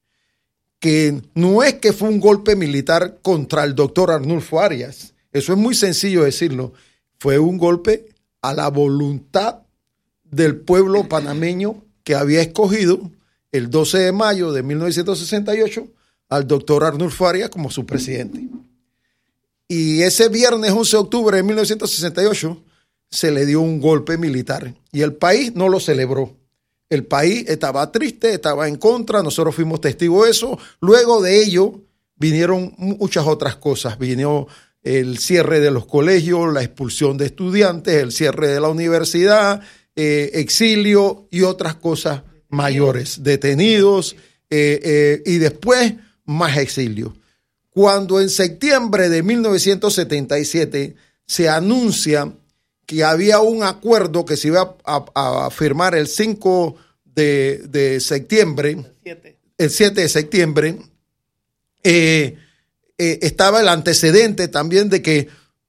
que no es que fue un golpe militar contra el doctor Arnulfo Arias. Eso es muy sencillo decirlo. Fue un golpe a la voluntad del pueblo panameño que había escogido el doce de mayo de mil novecientos sesenta y ocho al doctor Arnulfo Arias como su presidente. Y ese viernes once de octubre de mil novecientos sesenta y ocho se le dio un golpe militar y el país no lo celebró. El país estaba triste, estaba en contra, nosotros fuimos testigos de eso. Luego de ello vinieron muchas otras cosas. Vino el cierre de los colegios, la expulsión de estudiantes, el cierre de la universidad, eh, exilio y otras cosas mayores, detenidos eh, eh, y después más exilio. Cuando en septiembre de mil novecientos setenta y siete se anuncia que había un acuerdo que se iba a, a firmar el cinco de septiembre, el siete de septiembre, Eh, eh, estaba el antecedente también de que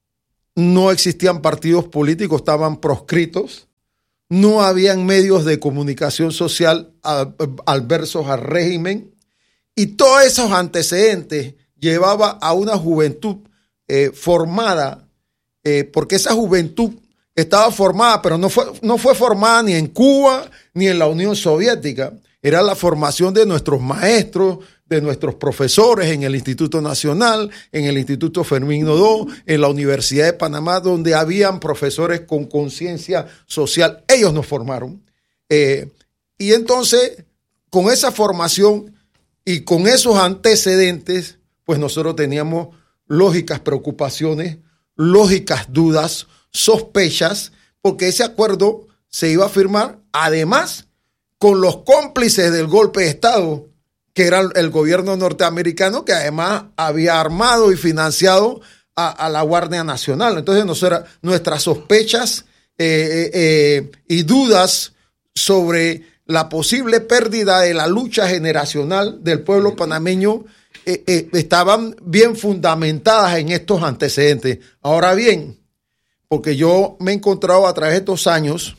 no existían partidos políticos, estaban proscritos, no habían medios de comunicación social adversos al régimen, y todos esos antecedentes llevaba a una juventud eh, formada, eh, porque esa juventud estaba formada, pero no fue, no fue formada ni en Cuba ni en la Unión Soviética. Era la formación de nuestros maestros, de nuestros profesores en el Instituto Nacional, en el Instituto Fermín Nodó, en la Universidad de Panamá, donde habían profesores con conciencia social. Ellos nos formaron. Eh, y entonces, con esa formación y con esos antecedentes, pues nosotros teníamos lógicas preocupaciones, lógicas dudas, sospechas, porque ese acuerdo se iba a firmar, además, con los cómplices del golpe de Estado, que era el gobierno norteamericano, que además había armado y financiado a, a la Guardia Nacional. Entonces, nosotros, nuestras sospechas eh, eh, y dudas sobre la posible pérdida de la lucha generacional del pueblo panameño eh, eh, estaban bien fundamentadas en estos antecedentes. Ahora bien, porque yo me he encontrado a través de estos años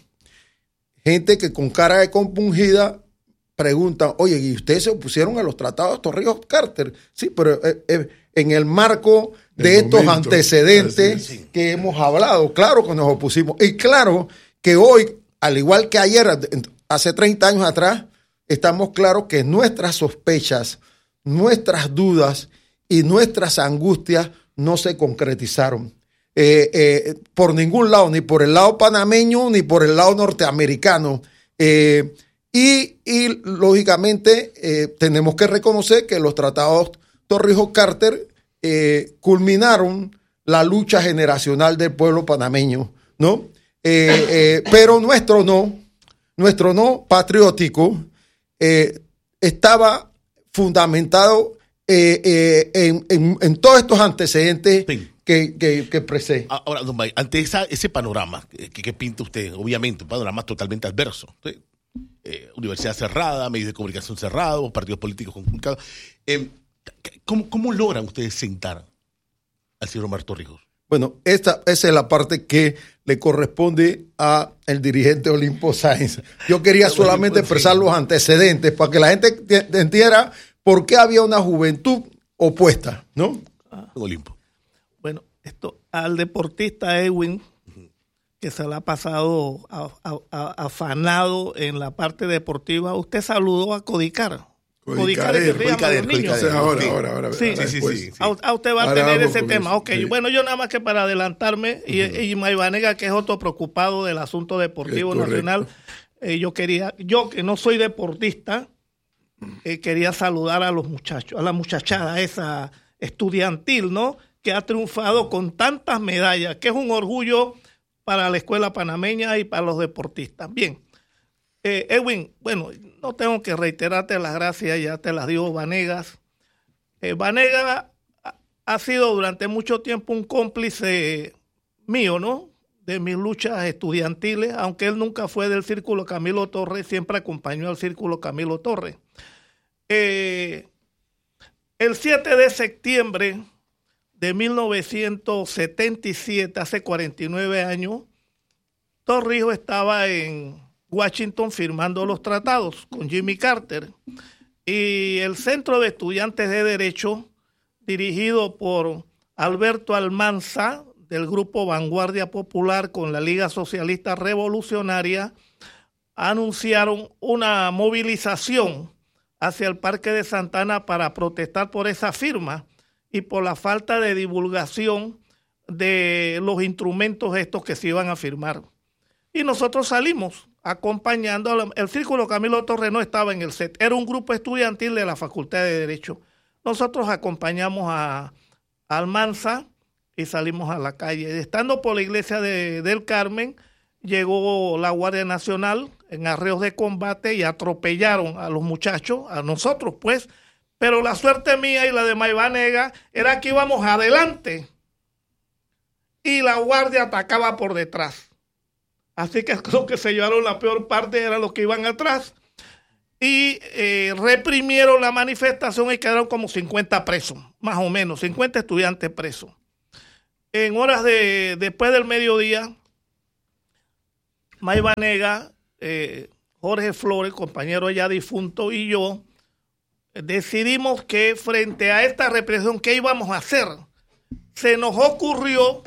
gente que con cara de compungida preguntan, oye, ¿y ustedes se opusieron a los tratados de Torrijos-Carter? Sí, pero eh, eh, en el marco de el estos momento, antecedentes sí, sí. que hemos hablado, claro que nos opusimos. Y claro que hoy, al igual que ayer, hace treinta años atrás, estamos claros que nuestras sospechas, nuestras dudas y nuestras angustias no se concretizaron. Eh, eh, por ningún lado, ni por el lado panameño, ni por el lado norteamericano. Eh, y, y, lógicamente, eh, tenemos que reconocer que los tratados Torrijos-Carter eh, culminaron la lucha generacional del pueblo panameño, ¿no? Eh, eh, pero nuestro no, nuestro no patriótico eh, estaba fundamentado eh, eh, en, en, en todos estos antecedentes sí. que, que, que presé. Ahora, don May, ante esa, ese panorama que, que pinta usted, obviamente, un panorama totalmente adverso. ¿Sí? Eh, universidad cerrada, medios de comunicación cerrados, partidos políticos conculcados. Eh, ¿cómo, ¿Cómo logran ustedes sentar al señor Omar Torrijos? Bueno, esta, esa es la parte que le corresponde a el dirigente Olimpo Sáenz. Yo quería solamente expresar los antecedentes para que la gente entienda por qué había una juventud opuesta, ¿no? Ah, Olimpo. Bueno, esto al deportista Edwin, que se le ha pasado a, a, a, afanado en la parte deportiva, usted saludó a Codicar. Codicader, Codicader, Codicader. Ahora, ahora, ahora. Sí, sí, sí, sí, sí. A, a usted va a tener ese tema. Eso, ok, sí. Bueno, yo nada más que para adelantarme, uh-huh. y, y Maivanega, que es otro preocupado del asunto deportivo es nacional, eh, yo quería, yo que no soy deportista, eh, quería saludar a los muchachos, a la muchachada esa estudiantil, ¿no? Que ha triunfado con tantas medallas, que es un orgullo para la escuela panameña y para los deportistas. Bien. Eh, Edwin, bueno, no tengo que reiterarte las gracias, ya te las dio Vanegas. Eh, Vanegas ha, ha sido durante mucho tiempo un cómplice mío, ¿no? De mis luchas estudiantiles, aunque él nunca fue del Círculo Camilo Torres, siempre acompañó al Círculo Camilo Torres. Eh, el siete de septiembre de mil novecientos setenta y siete, hace cuarenta y nueve años, Torrijos estaba en Washington firmando los tratados con Jimmy Carter, y el Centro de Estudiantes de Derecho, dirigido por Alberto Almanza del Grupo Vanguardia Popular con la Liga Socialista Revolucionaria, anunciaron una movilización hacia el Parque de Santa Ana para protestar por esa firma y por la falta de divulgación de los instrumentos estos que se iban a firmar. Y nosotros salimos acompañando, a la, el Círculo Camilo Torres no estaba en el set, era un grupo estudiantil de la Facultad de Derecho. Nosotros acompañamos a, a Almanza y salimos a la calle. Estando por la iglesia de, del Carmen, llegó la Guardia Nacional en arreos de combate y atropellaron a los muchachos, a nosotros pues, pero la suerte mía y la de Maivanega era que íbamos adelante y la guardia atacaba por detrás. Así que los que se llevaron la peor parte eran los que iban atrás. Y y eh, reprimieron la manifestación y quedaron como cincuenta presos, más o menos, cincuenta estudiantes presos. En horas de después del mediodía, May Vanega, eh, Jorge Flores, compañero ya difunto, y yo decidimos que frente a esta represión, ¿qué íbamos a hacer? Se nos ocurrió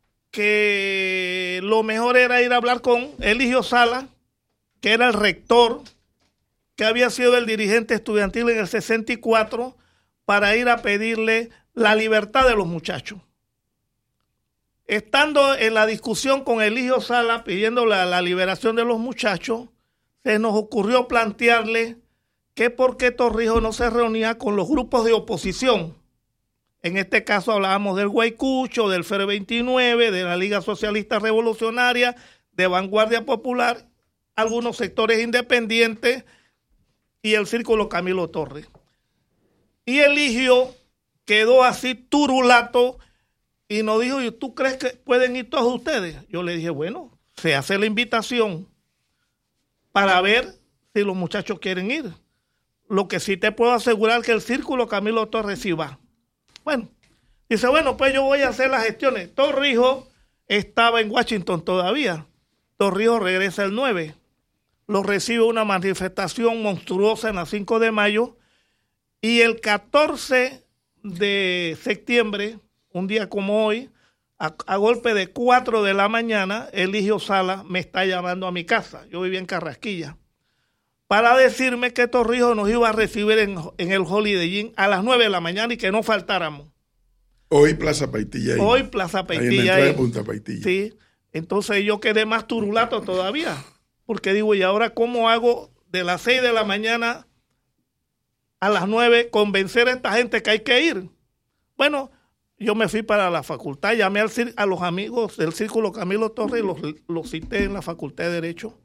que lo mejor era ir a hablar con Eligio Sala, que era el rector, que había sido el dirigente estudiantil en el sesenta y cuatro, para ir a pedirle la libertad de los muchachos. Estando en la discusión con Eligio Sala pidiendo la, la liberación de los muchachos, se nos ocurrió plantearle que por qué Torrijos no se reunía con los grupos de oposición. En este caso hablábamos del Guaycucho, del F E R veintinueve, de la Liga Socialista Revolucionaria, de Vanguardia Popular, algunos sectores independientes y el Círculo Camilo Torres. Y Eligio quedó así turulato y nos dijo, ¿y tú crees que pueden ir todos ustedes? Yo le dije, bueno, se hace la invitación para ver si los muchachos quieren ir. Lo que sí te puedo asegurar que el Círculo Camilo Torres sí va. Bueno, dice, bueno, pues yo voy a hacer las gestiones. Torrijos estaba en Washington todavía. Torrijos regresa el nueve. Lo recibe una manifestación monstruosa en la cinco de mayo. Y el catorce de septiembre, un día como hoy, a, a golpe de cuatro de la mañana, Eligio Sala me está llamando a mi casa. Yo vivía en Carrasquilla. Para decirme que Torrijos nos iba a recibir en, en el Holiday Inn a las nueve de la mañana y que no faltáramos. Hoy Plaza Paitilla. Ahí. Hoy Plaza Paitilla. Ahí en la entrada ahí. de Punta Paitilla. Sí, entonces yo quedé más turulato todavía, porque digo, ¿y ahora cómo hago de las seis de la mañana a las nueve convencer a esta gente que hay que ir? Bueno, yo me fui para la facultad, llamé al, a los amigos del Círculo Camilo Torres y los, los cité en la Facultad de Derecho.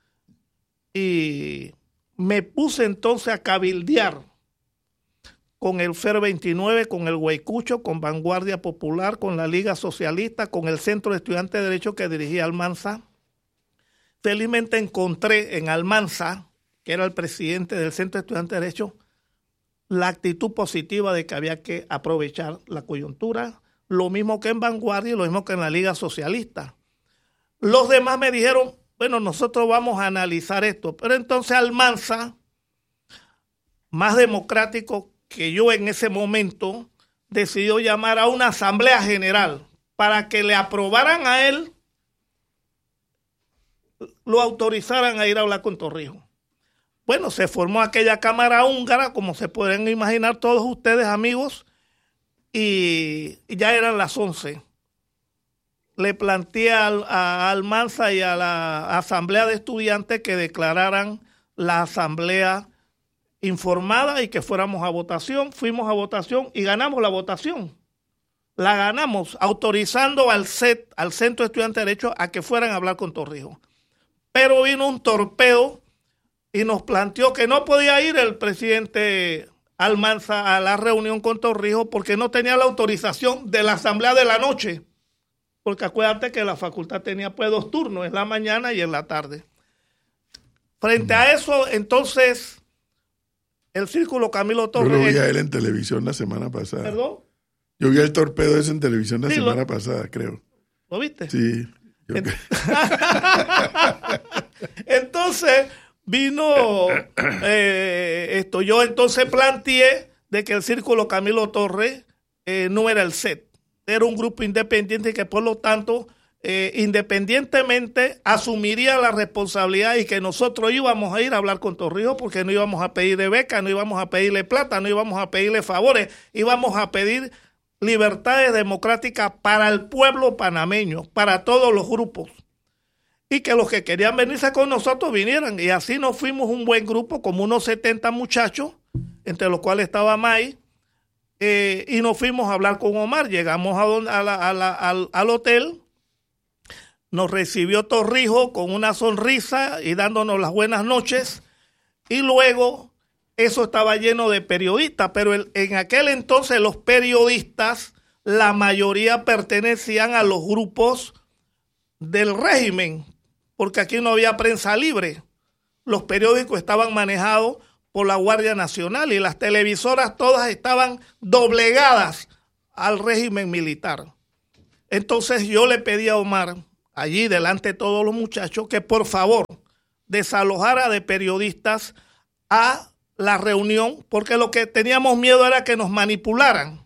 Y me puse entonces a cabildear con el F E R veintinueve, con el Guaycucho, con Vanguardia Popular, con la Liga Socialista, con el Centro de Estudiantes de Derecho que dirigía Almanza. Felizmente encontré en Almanza, que era el presidente del Centro de Estudiantes de Derecho, la actitud positiva de que había que aprovechar la coyuntura, lo mismo que en Vanguardia y lo mismo que en la Liga Socialista. Los demás me dijeron, bueno, nosotros vamos a analizar esto. Pero entonces Almanza, más democrático que yo en ese momento, decidió llamar a una asamblea general para que le aprobaran a él, lo autorizaran a ir a hablar con Torrijos. Bueno, se formó aquella cámara húngara, como se pueden imaginar todos ustedes, amigos, y ya eran las once. Le planteé a, a Almanza y a la Asamblea de Estudiantes que declararan la asamblea informada y que fuéramos a votación. Fuimos a votación y ganamos la votación. La ganamos autorizando al C E T, al Centro de Estudiantes de Derecho, a que fueran a hablar con Torrijos. Pero vino un torpedo y nos planteó que no podía ir el presidente Almanza a la reunión con Torrijos porque no tenía la autorización de la Asamblea de la noche. Porque acuérdate que la facultad tenía pues dos turnos, en la mañana y en la tarde. Frente a eso, entonces, el Círculo Camilo Torres... Yo lo vi a él en televisión la semana pasada. ¿Perdón? Yo vi el torpedo ese en televisión la Sí, semana lo- pasada, creo. ¿Lo viste? Sí. Yo Ent- que- Entonces, vino eh, esto. Yo entonces planteé de que el Círculo Camilo Torres eh, no era el C E T. Era un grupo independiente que por lo tanto eh, independientemente asumiría la responsabilidad y que nosotros íbamos a ir a hablar con Torrijos porque no íbamos a pedirle beca, no íbamos a pedirle plata, no íbamos a pedirle favores, íbamos a pedir libertades democráticas para el pueblo panameño, para todos los grupos. Y que los que querían venirse con nosotros vinieran. Y así nos fuimos un buen grupo, como unos setenta muchachos, entre los cuales estaba May. Eh, y nos fuimos a hablar con Omar. Llegamos a don, a la, a la, al, al hotel, nos recibió Torrijos con una sonrisa y dándonos las buenas noches, y luego eso estaba lleno de periodistas, pero el, en aquel entonces los periodistas, la mayoría pertenecían a los grupos del régimen, porque aquí no había prensa libre. los periódicos estaban manejados por la Guardia Nacional y las televisoras todas estaban doblegadas al régimen militar. Entonces yo le pedí a Omar, allí delante de todos los muchachos, que por favor desalojara de periodistas a la reunión, porque lo que teníamos miedo era que nos manipularan.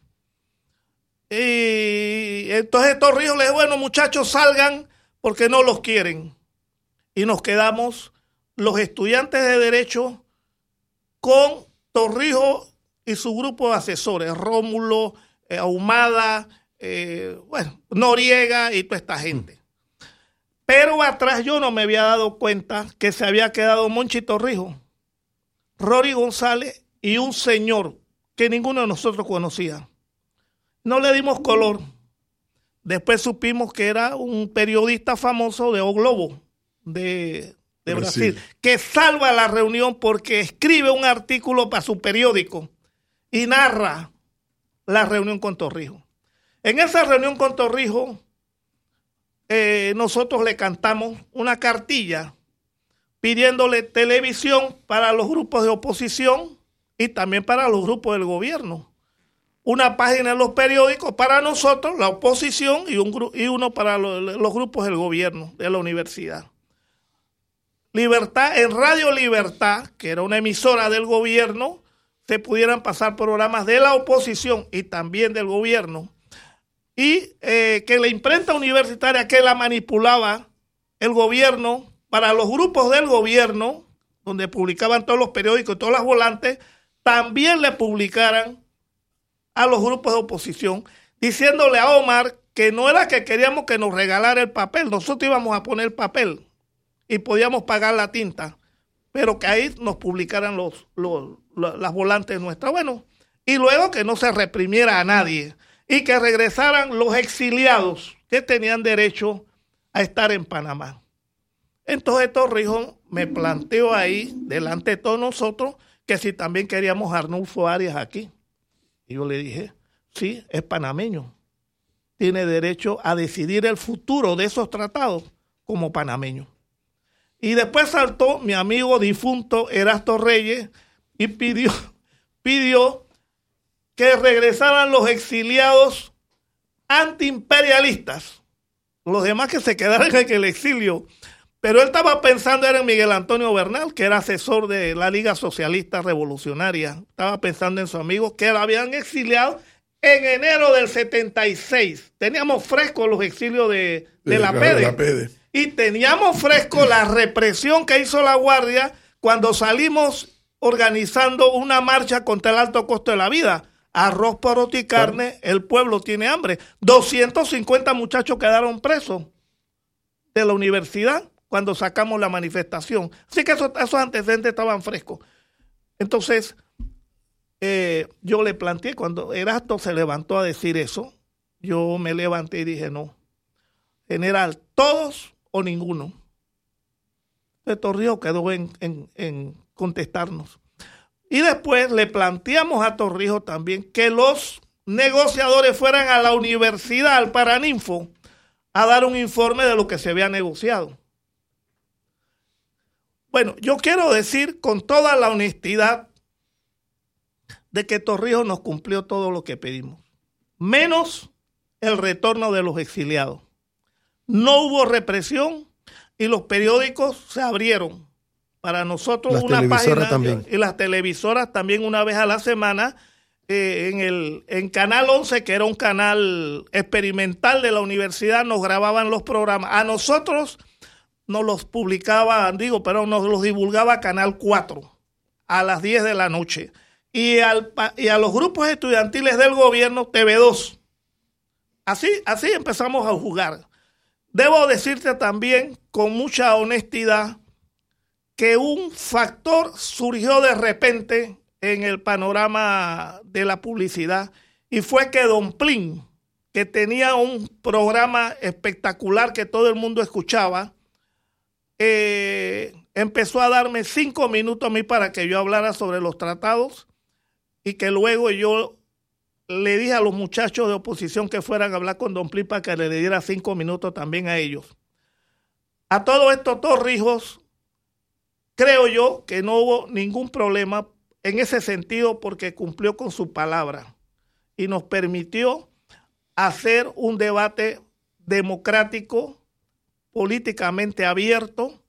Y entonces Torrijos le dijo, bueno, muchachos, salgan porque no los quieren. Y nos quedamos los estudiantes de Derecho con Torrijos y su grupo de asesores, Rómulo, eh, Ahumada, eh, bueno, Noriega y toda esta gente. Pero atrás yo no me había dado cuenta que se había quedado Monchi Torrijos, Rory González y un señor que ninguno de nosotros conocía. No le dimos color. Después supimos que era un periodista famoso de O Globo, de, de Brasil. Brasil, que salva la reunión porque escribe un artículo para su periódico y narra la reunión con Torrijos. En esa reunión con Torrijos, eh, nosotros le cantamos una cartilla pidiéndole televisión para los grupos de oposición y también para los grupos del gobierno. Una página en los periódicos para nosotros, la oposición, y, un, y uno para los, los grupos del gobierno, de la universidad. Libertad, en Radio Libertad, que era una emisora del gobierno, se pudieran pasar programas de la oposición y también del gobierno. Y eh, que la imprenta universitaria que la manipulaba el gobierno, para los grupos del gobierno, donde publicaban todos los periódicos y todas las volantes, también le publicaran a los grupos de oposición, diciéndole a Omar que no era que queríamos que nos regalara el papel, nosotros íbamos a poner papel y podíamos pagar la tinta, pero que ahí nos publicaran los, los, los, las volantes nuestras. Bueno, y luego que no se reprimiera a nadie y que regresaran los exiliados que tenían derecho a estar en Panamá. Entonces Torrijos me planteó ahí, delante de todos nosotros, que si también queríamos a Arnulfo Arias aquí. Y yo le dije, sí, es panameño. Tiene derecho a decidir el futuro de esos tratados como panameño. Y después saltó mi amigo difunto Erasto Reyes y pidió, pidió que regresaran los exiliados antiimperialistas. Los demás que se quedaran en el exilio. Pero él estaba pensando era en Miguel Antonio Bernal, que era asesor de la Liga Socialista Revolucionaria. Estaba pensando en sus amigos que lo habían exiliado en enero del setenta y seis. Teníamos fresco los exilios de, de, de la, P D. la P D. Y teníamos fresco la represión que hizo la Guardia cuando salimos organizando una marcha contra el alto costo de la vida. Arroz, poroto y carne, el pueblo tiene hambre. doscientos cincuenta muchachos quedaron presos de la universidad cuando sacamos la manifestación. Así que esos, esos antecedentes estaban frescos. Entonces, eh, yo le planteé, cuando Erasto se levantó a decir eso, yo me levanté y dije, no, general, todos o ninguno. El Torrijos quedó en, en, en contestarnos. Y después le planteamos a Torrijos también que los negociadores fueran a la universidad, al Paraninfo, a dar un informe de lo que se había negociado. Bueno, yo quiero decir con toda la honestidad de que Torrijos nos cumplió todo lo que pedimos, menos el retorno de los exiliados. No hubo represión y los periódicos se abrieron. Para nosotros las una página también. Y las televisoras también una vez a la semana eh, en el en Canal once, que era un canal experimental de la universidad, nos grababan los programas. A nosotros nos los publicaba, digo, pero nos los divulgaba Canal cuatro a las diez de la noche. Y, al, y a los grupos estudiantiles del gobierno T V dos. Así, así empezamos a jugar. Debo decirte también con mucha honestidad que un factor surgió de repente en el panorama de la publicidad y fue que Don Plin, que tenía un programa espectacular que todo el mundo escuchaba, eh, empezó a darme cinco minutos a mí para que yo hablara sobre los tratados y que luego yo le dije a los muchachos de oposición que fueran a hablar con Don Plin para que le diera cinco minutos también a ellos. A todo esto, Torrijos creo yo que no hubo ningún problema en ese sentido porque cumplió con su palabra y nos permitió hacer un debate democrático, políticamente abierto,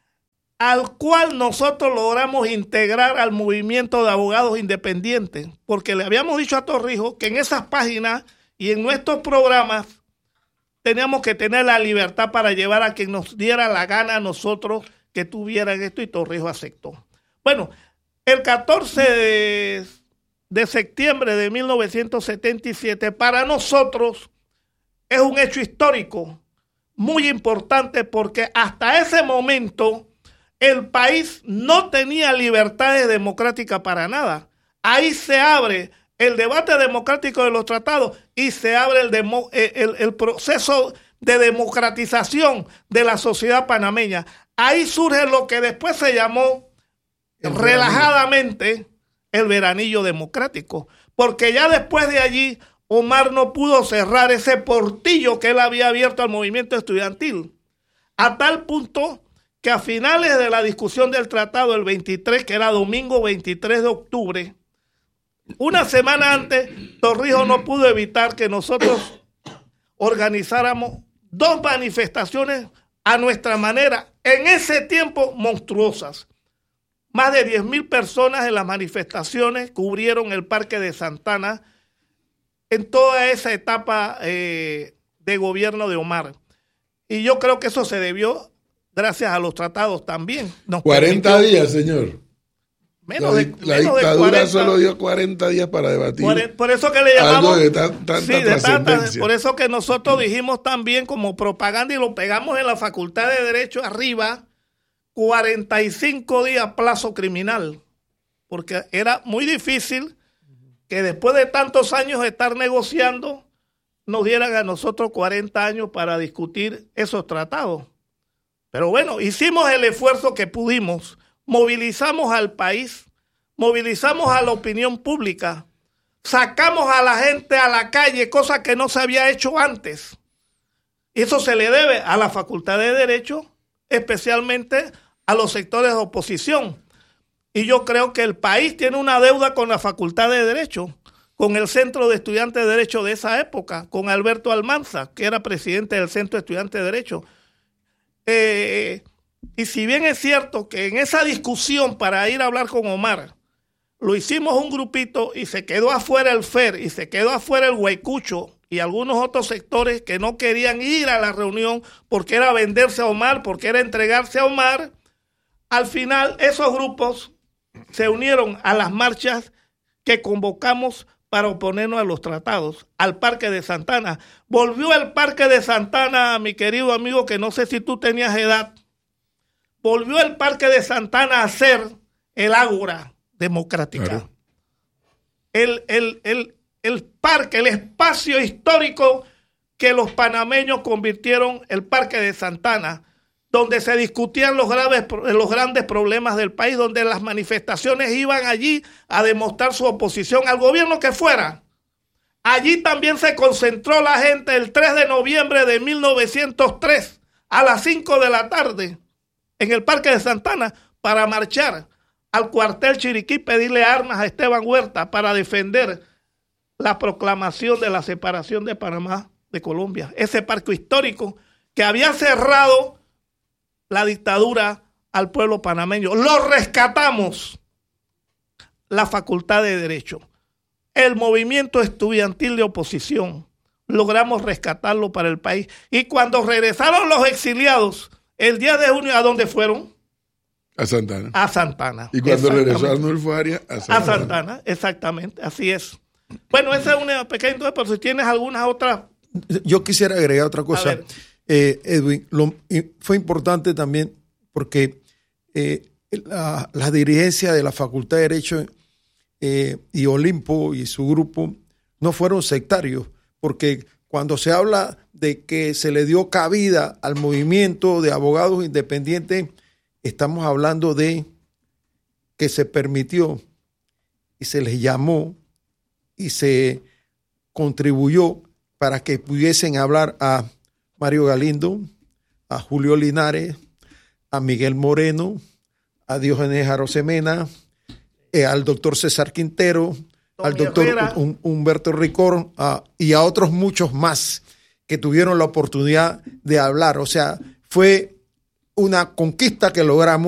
al cual nosotros logramos integrar al movimiento de abogados independientes, porque le habíamos dicho a Torrijos que en esas páginas y en nuestros programas teníamos que tener la libertad para llevar a quien nos diera la gana a nosotros que tuvieran esto, y Torrijos aceptó. Bueno, el catorce de, de septiembre de mil novecientos setenta y siete para nosotros es un hecho histórico muy importante porque hasta ese momento el país no tenía libertades democráticas para nada. Ahí se abre el debate democrático de los tratados y se abre el, demo, el, el proceso de democratización de la sociedad panameña. Ahí surge lo que después se llamó el relajadamente veranillo. el veranillo democrático, porque ya después de allí Omar no pudo cerrar ese portillo que él había abierto al movimiento estudiantil, a tal punto que a finales de la discusión del tratado, el veintitrés, que era domingo veintitrés de octubre, una semana antes, Torrijos no pudo evitar que nosotros organizáramos dos manifestaciones a nuestra manera, en ese tiempo monstruosas. Más de diez mil personas en las manifestaciones cubrieron el Parque de Santana en toda esa etapa eh, de gobierno de Omar. Y yo creo que eso se debió gracias a los tratados también. Nos cuarenta permitió, días, señor. Menos la, de, la menos dictadura de cuarenta, solo dio cuarenta días para debatir. Por, por eso que le llamamos... Algo de tan, tanta sí, de tanta, trascendencia. por eso que nosotros dijimos también como propaganda y lo pegamos en la Facultad de Derecho arriba, cuarenta y cinco días plazo criminal. Porque era muy difícil que después de tantos años de estar negociando, nos dieran a nosotros cuarenta años para discutir esos tratados. Pero bueno, hicimos el esfuerzo que pudimos, movilizamos al país, movilizamos a la opinión pública, sacamos a la gente a la calle, cosa que no se había hecho antes. Y eso se le debe a la Facultad de Derecho, especialmente a los sectores de oposición. Y yo creo que el país tiene una deuda con la Facultad de Derecho, con el Centro de Estudiantes de Derecho de esa época, con Alberto Almanza, que era presidente del Centro de Estudiantes de Derecho. Eh, y si bien es cierto que en esa discusión para ir a hablar con Omar, lo hicimos un grupito y se quedó afuera el F E R y se quedó afuera el Guaycucho y algunos otros sectores que no querían ir a la reunión porque era venderse a Omar, porque era entregarse a Omar, al final esos grupos se unieron a las marchas que convocamos para oponernos a los tratados, al Parque de Santana. Volvió el Parque de Santana, mi querido amigo, que no sé si tú tenías edad, volvió el Parque de Santana a ser el ágora democrática. Claro. El, el, el, el parque, el espacio histórico que los panameños convirtieron el Parque de Santana, donde se discutían los graves, los grandes problemas del país, donde las manifestaciones iban allí a demostrar su oposición al gobierno que fuera. Allí también se concentró la gente el tres de noviembre de mil novecientos tres a las cinco de la tarde en el Parque de Santana para marchar al cuartel Chiriquí, pedirle armas a Esteban Huerta para defender la proclamación de la separación de Panamá de Colombia. Ese parque histórico que había cerrado la dictadura al pueblo panameño. Lo rescatamos. La Facultad de Derecho, el movimiento estudiantil de oposición, logramos rescatarlo para el país. Y cuando regresaron los exiliados, el diez de junio, ¿a dónde fueron? A Santana. A Santana. Y cuando regresó Arnulfo Arias, a Santana. A Santana, exactamente, así es. Bueno, esa es una pequeña, pero si tienes algunas otras... Yo quisiera agregar otra cosa. Eh, Edwin, lo, fue importante también porque eh, la, la dirigencia de la Facultad de Derecho eh, y Olimpo y su grupo no fueron sectarios, porque cuando se habla de que se le dio cabida al movimiento de abogados independientes, estamos hablando de que se permitió y se les llamó y se contribuyó para que pudiesen hablar a Mario Galindo, a Julio Linares, a Miguel Moreno, a Diógenes Arosemena, eh, al doctor César Quintero, Tommy al doctor Herrera. Hum- Humberto Ricor uh, y a otros muchos más que tuvieron la oportunidad de hablar. O sea, fue una conquista que logramos.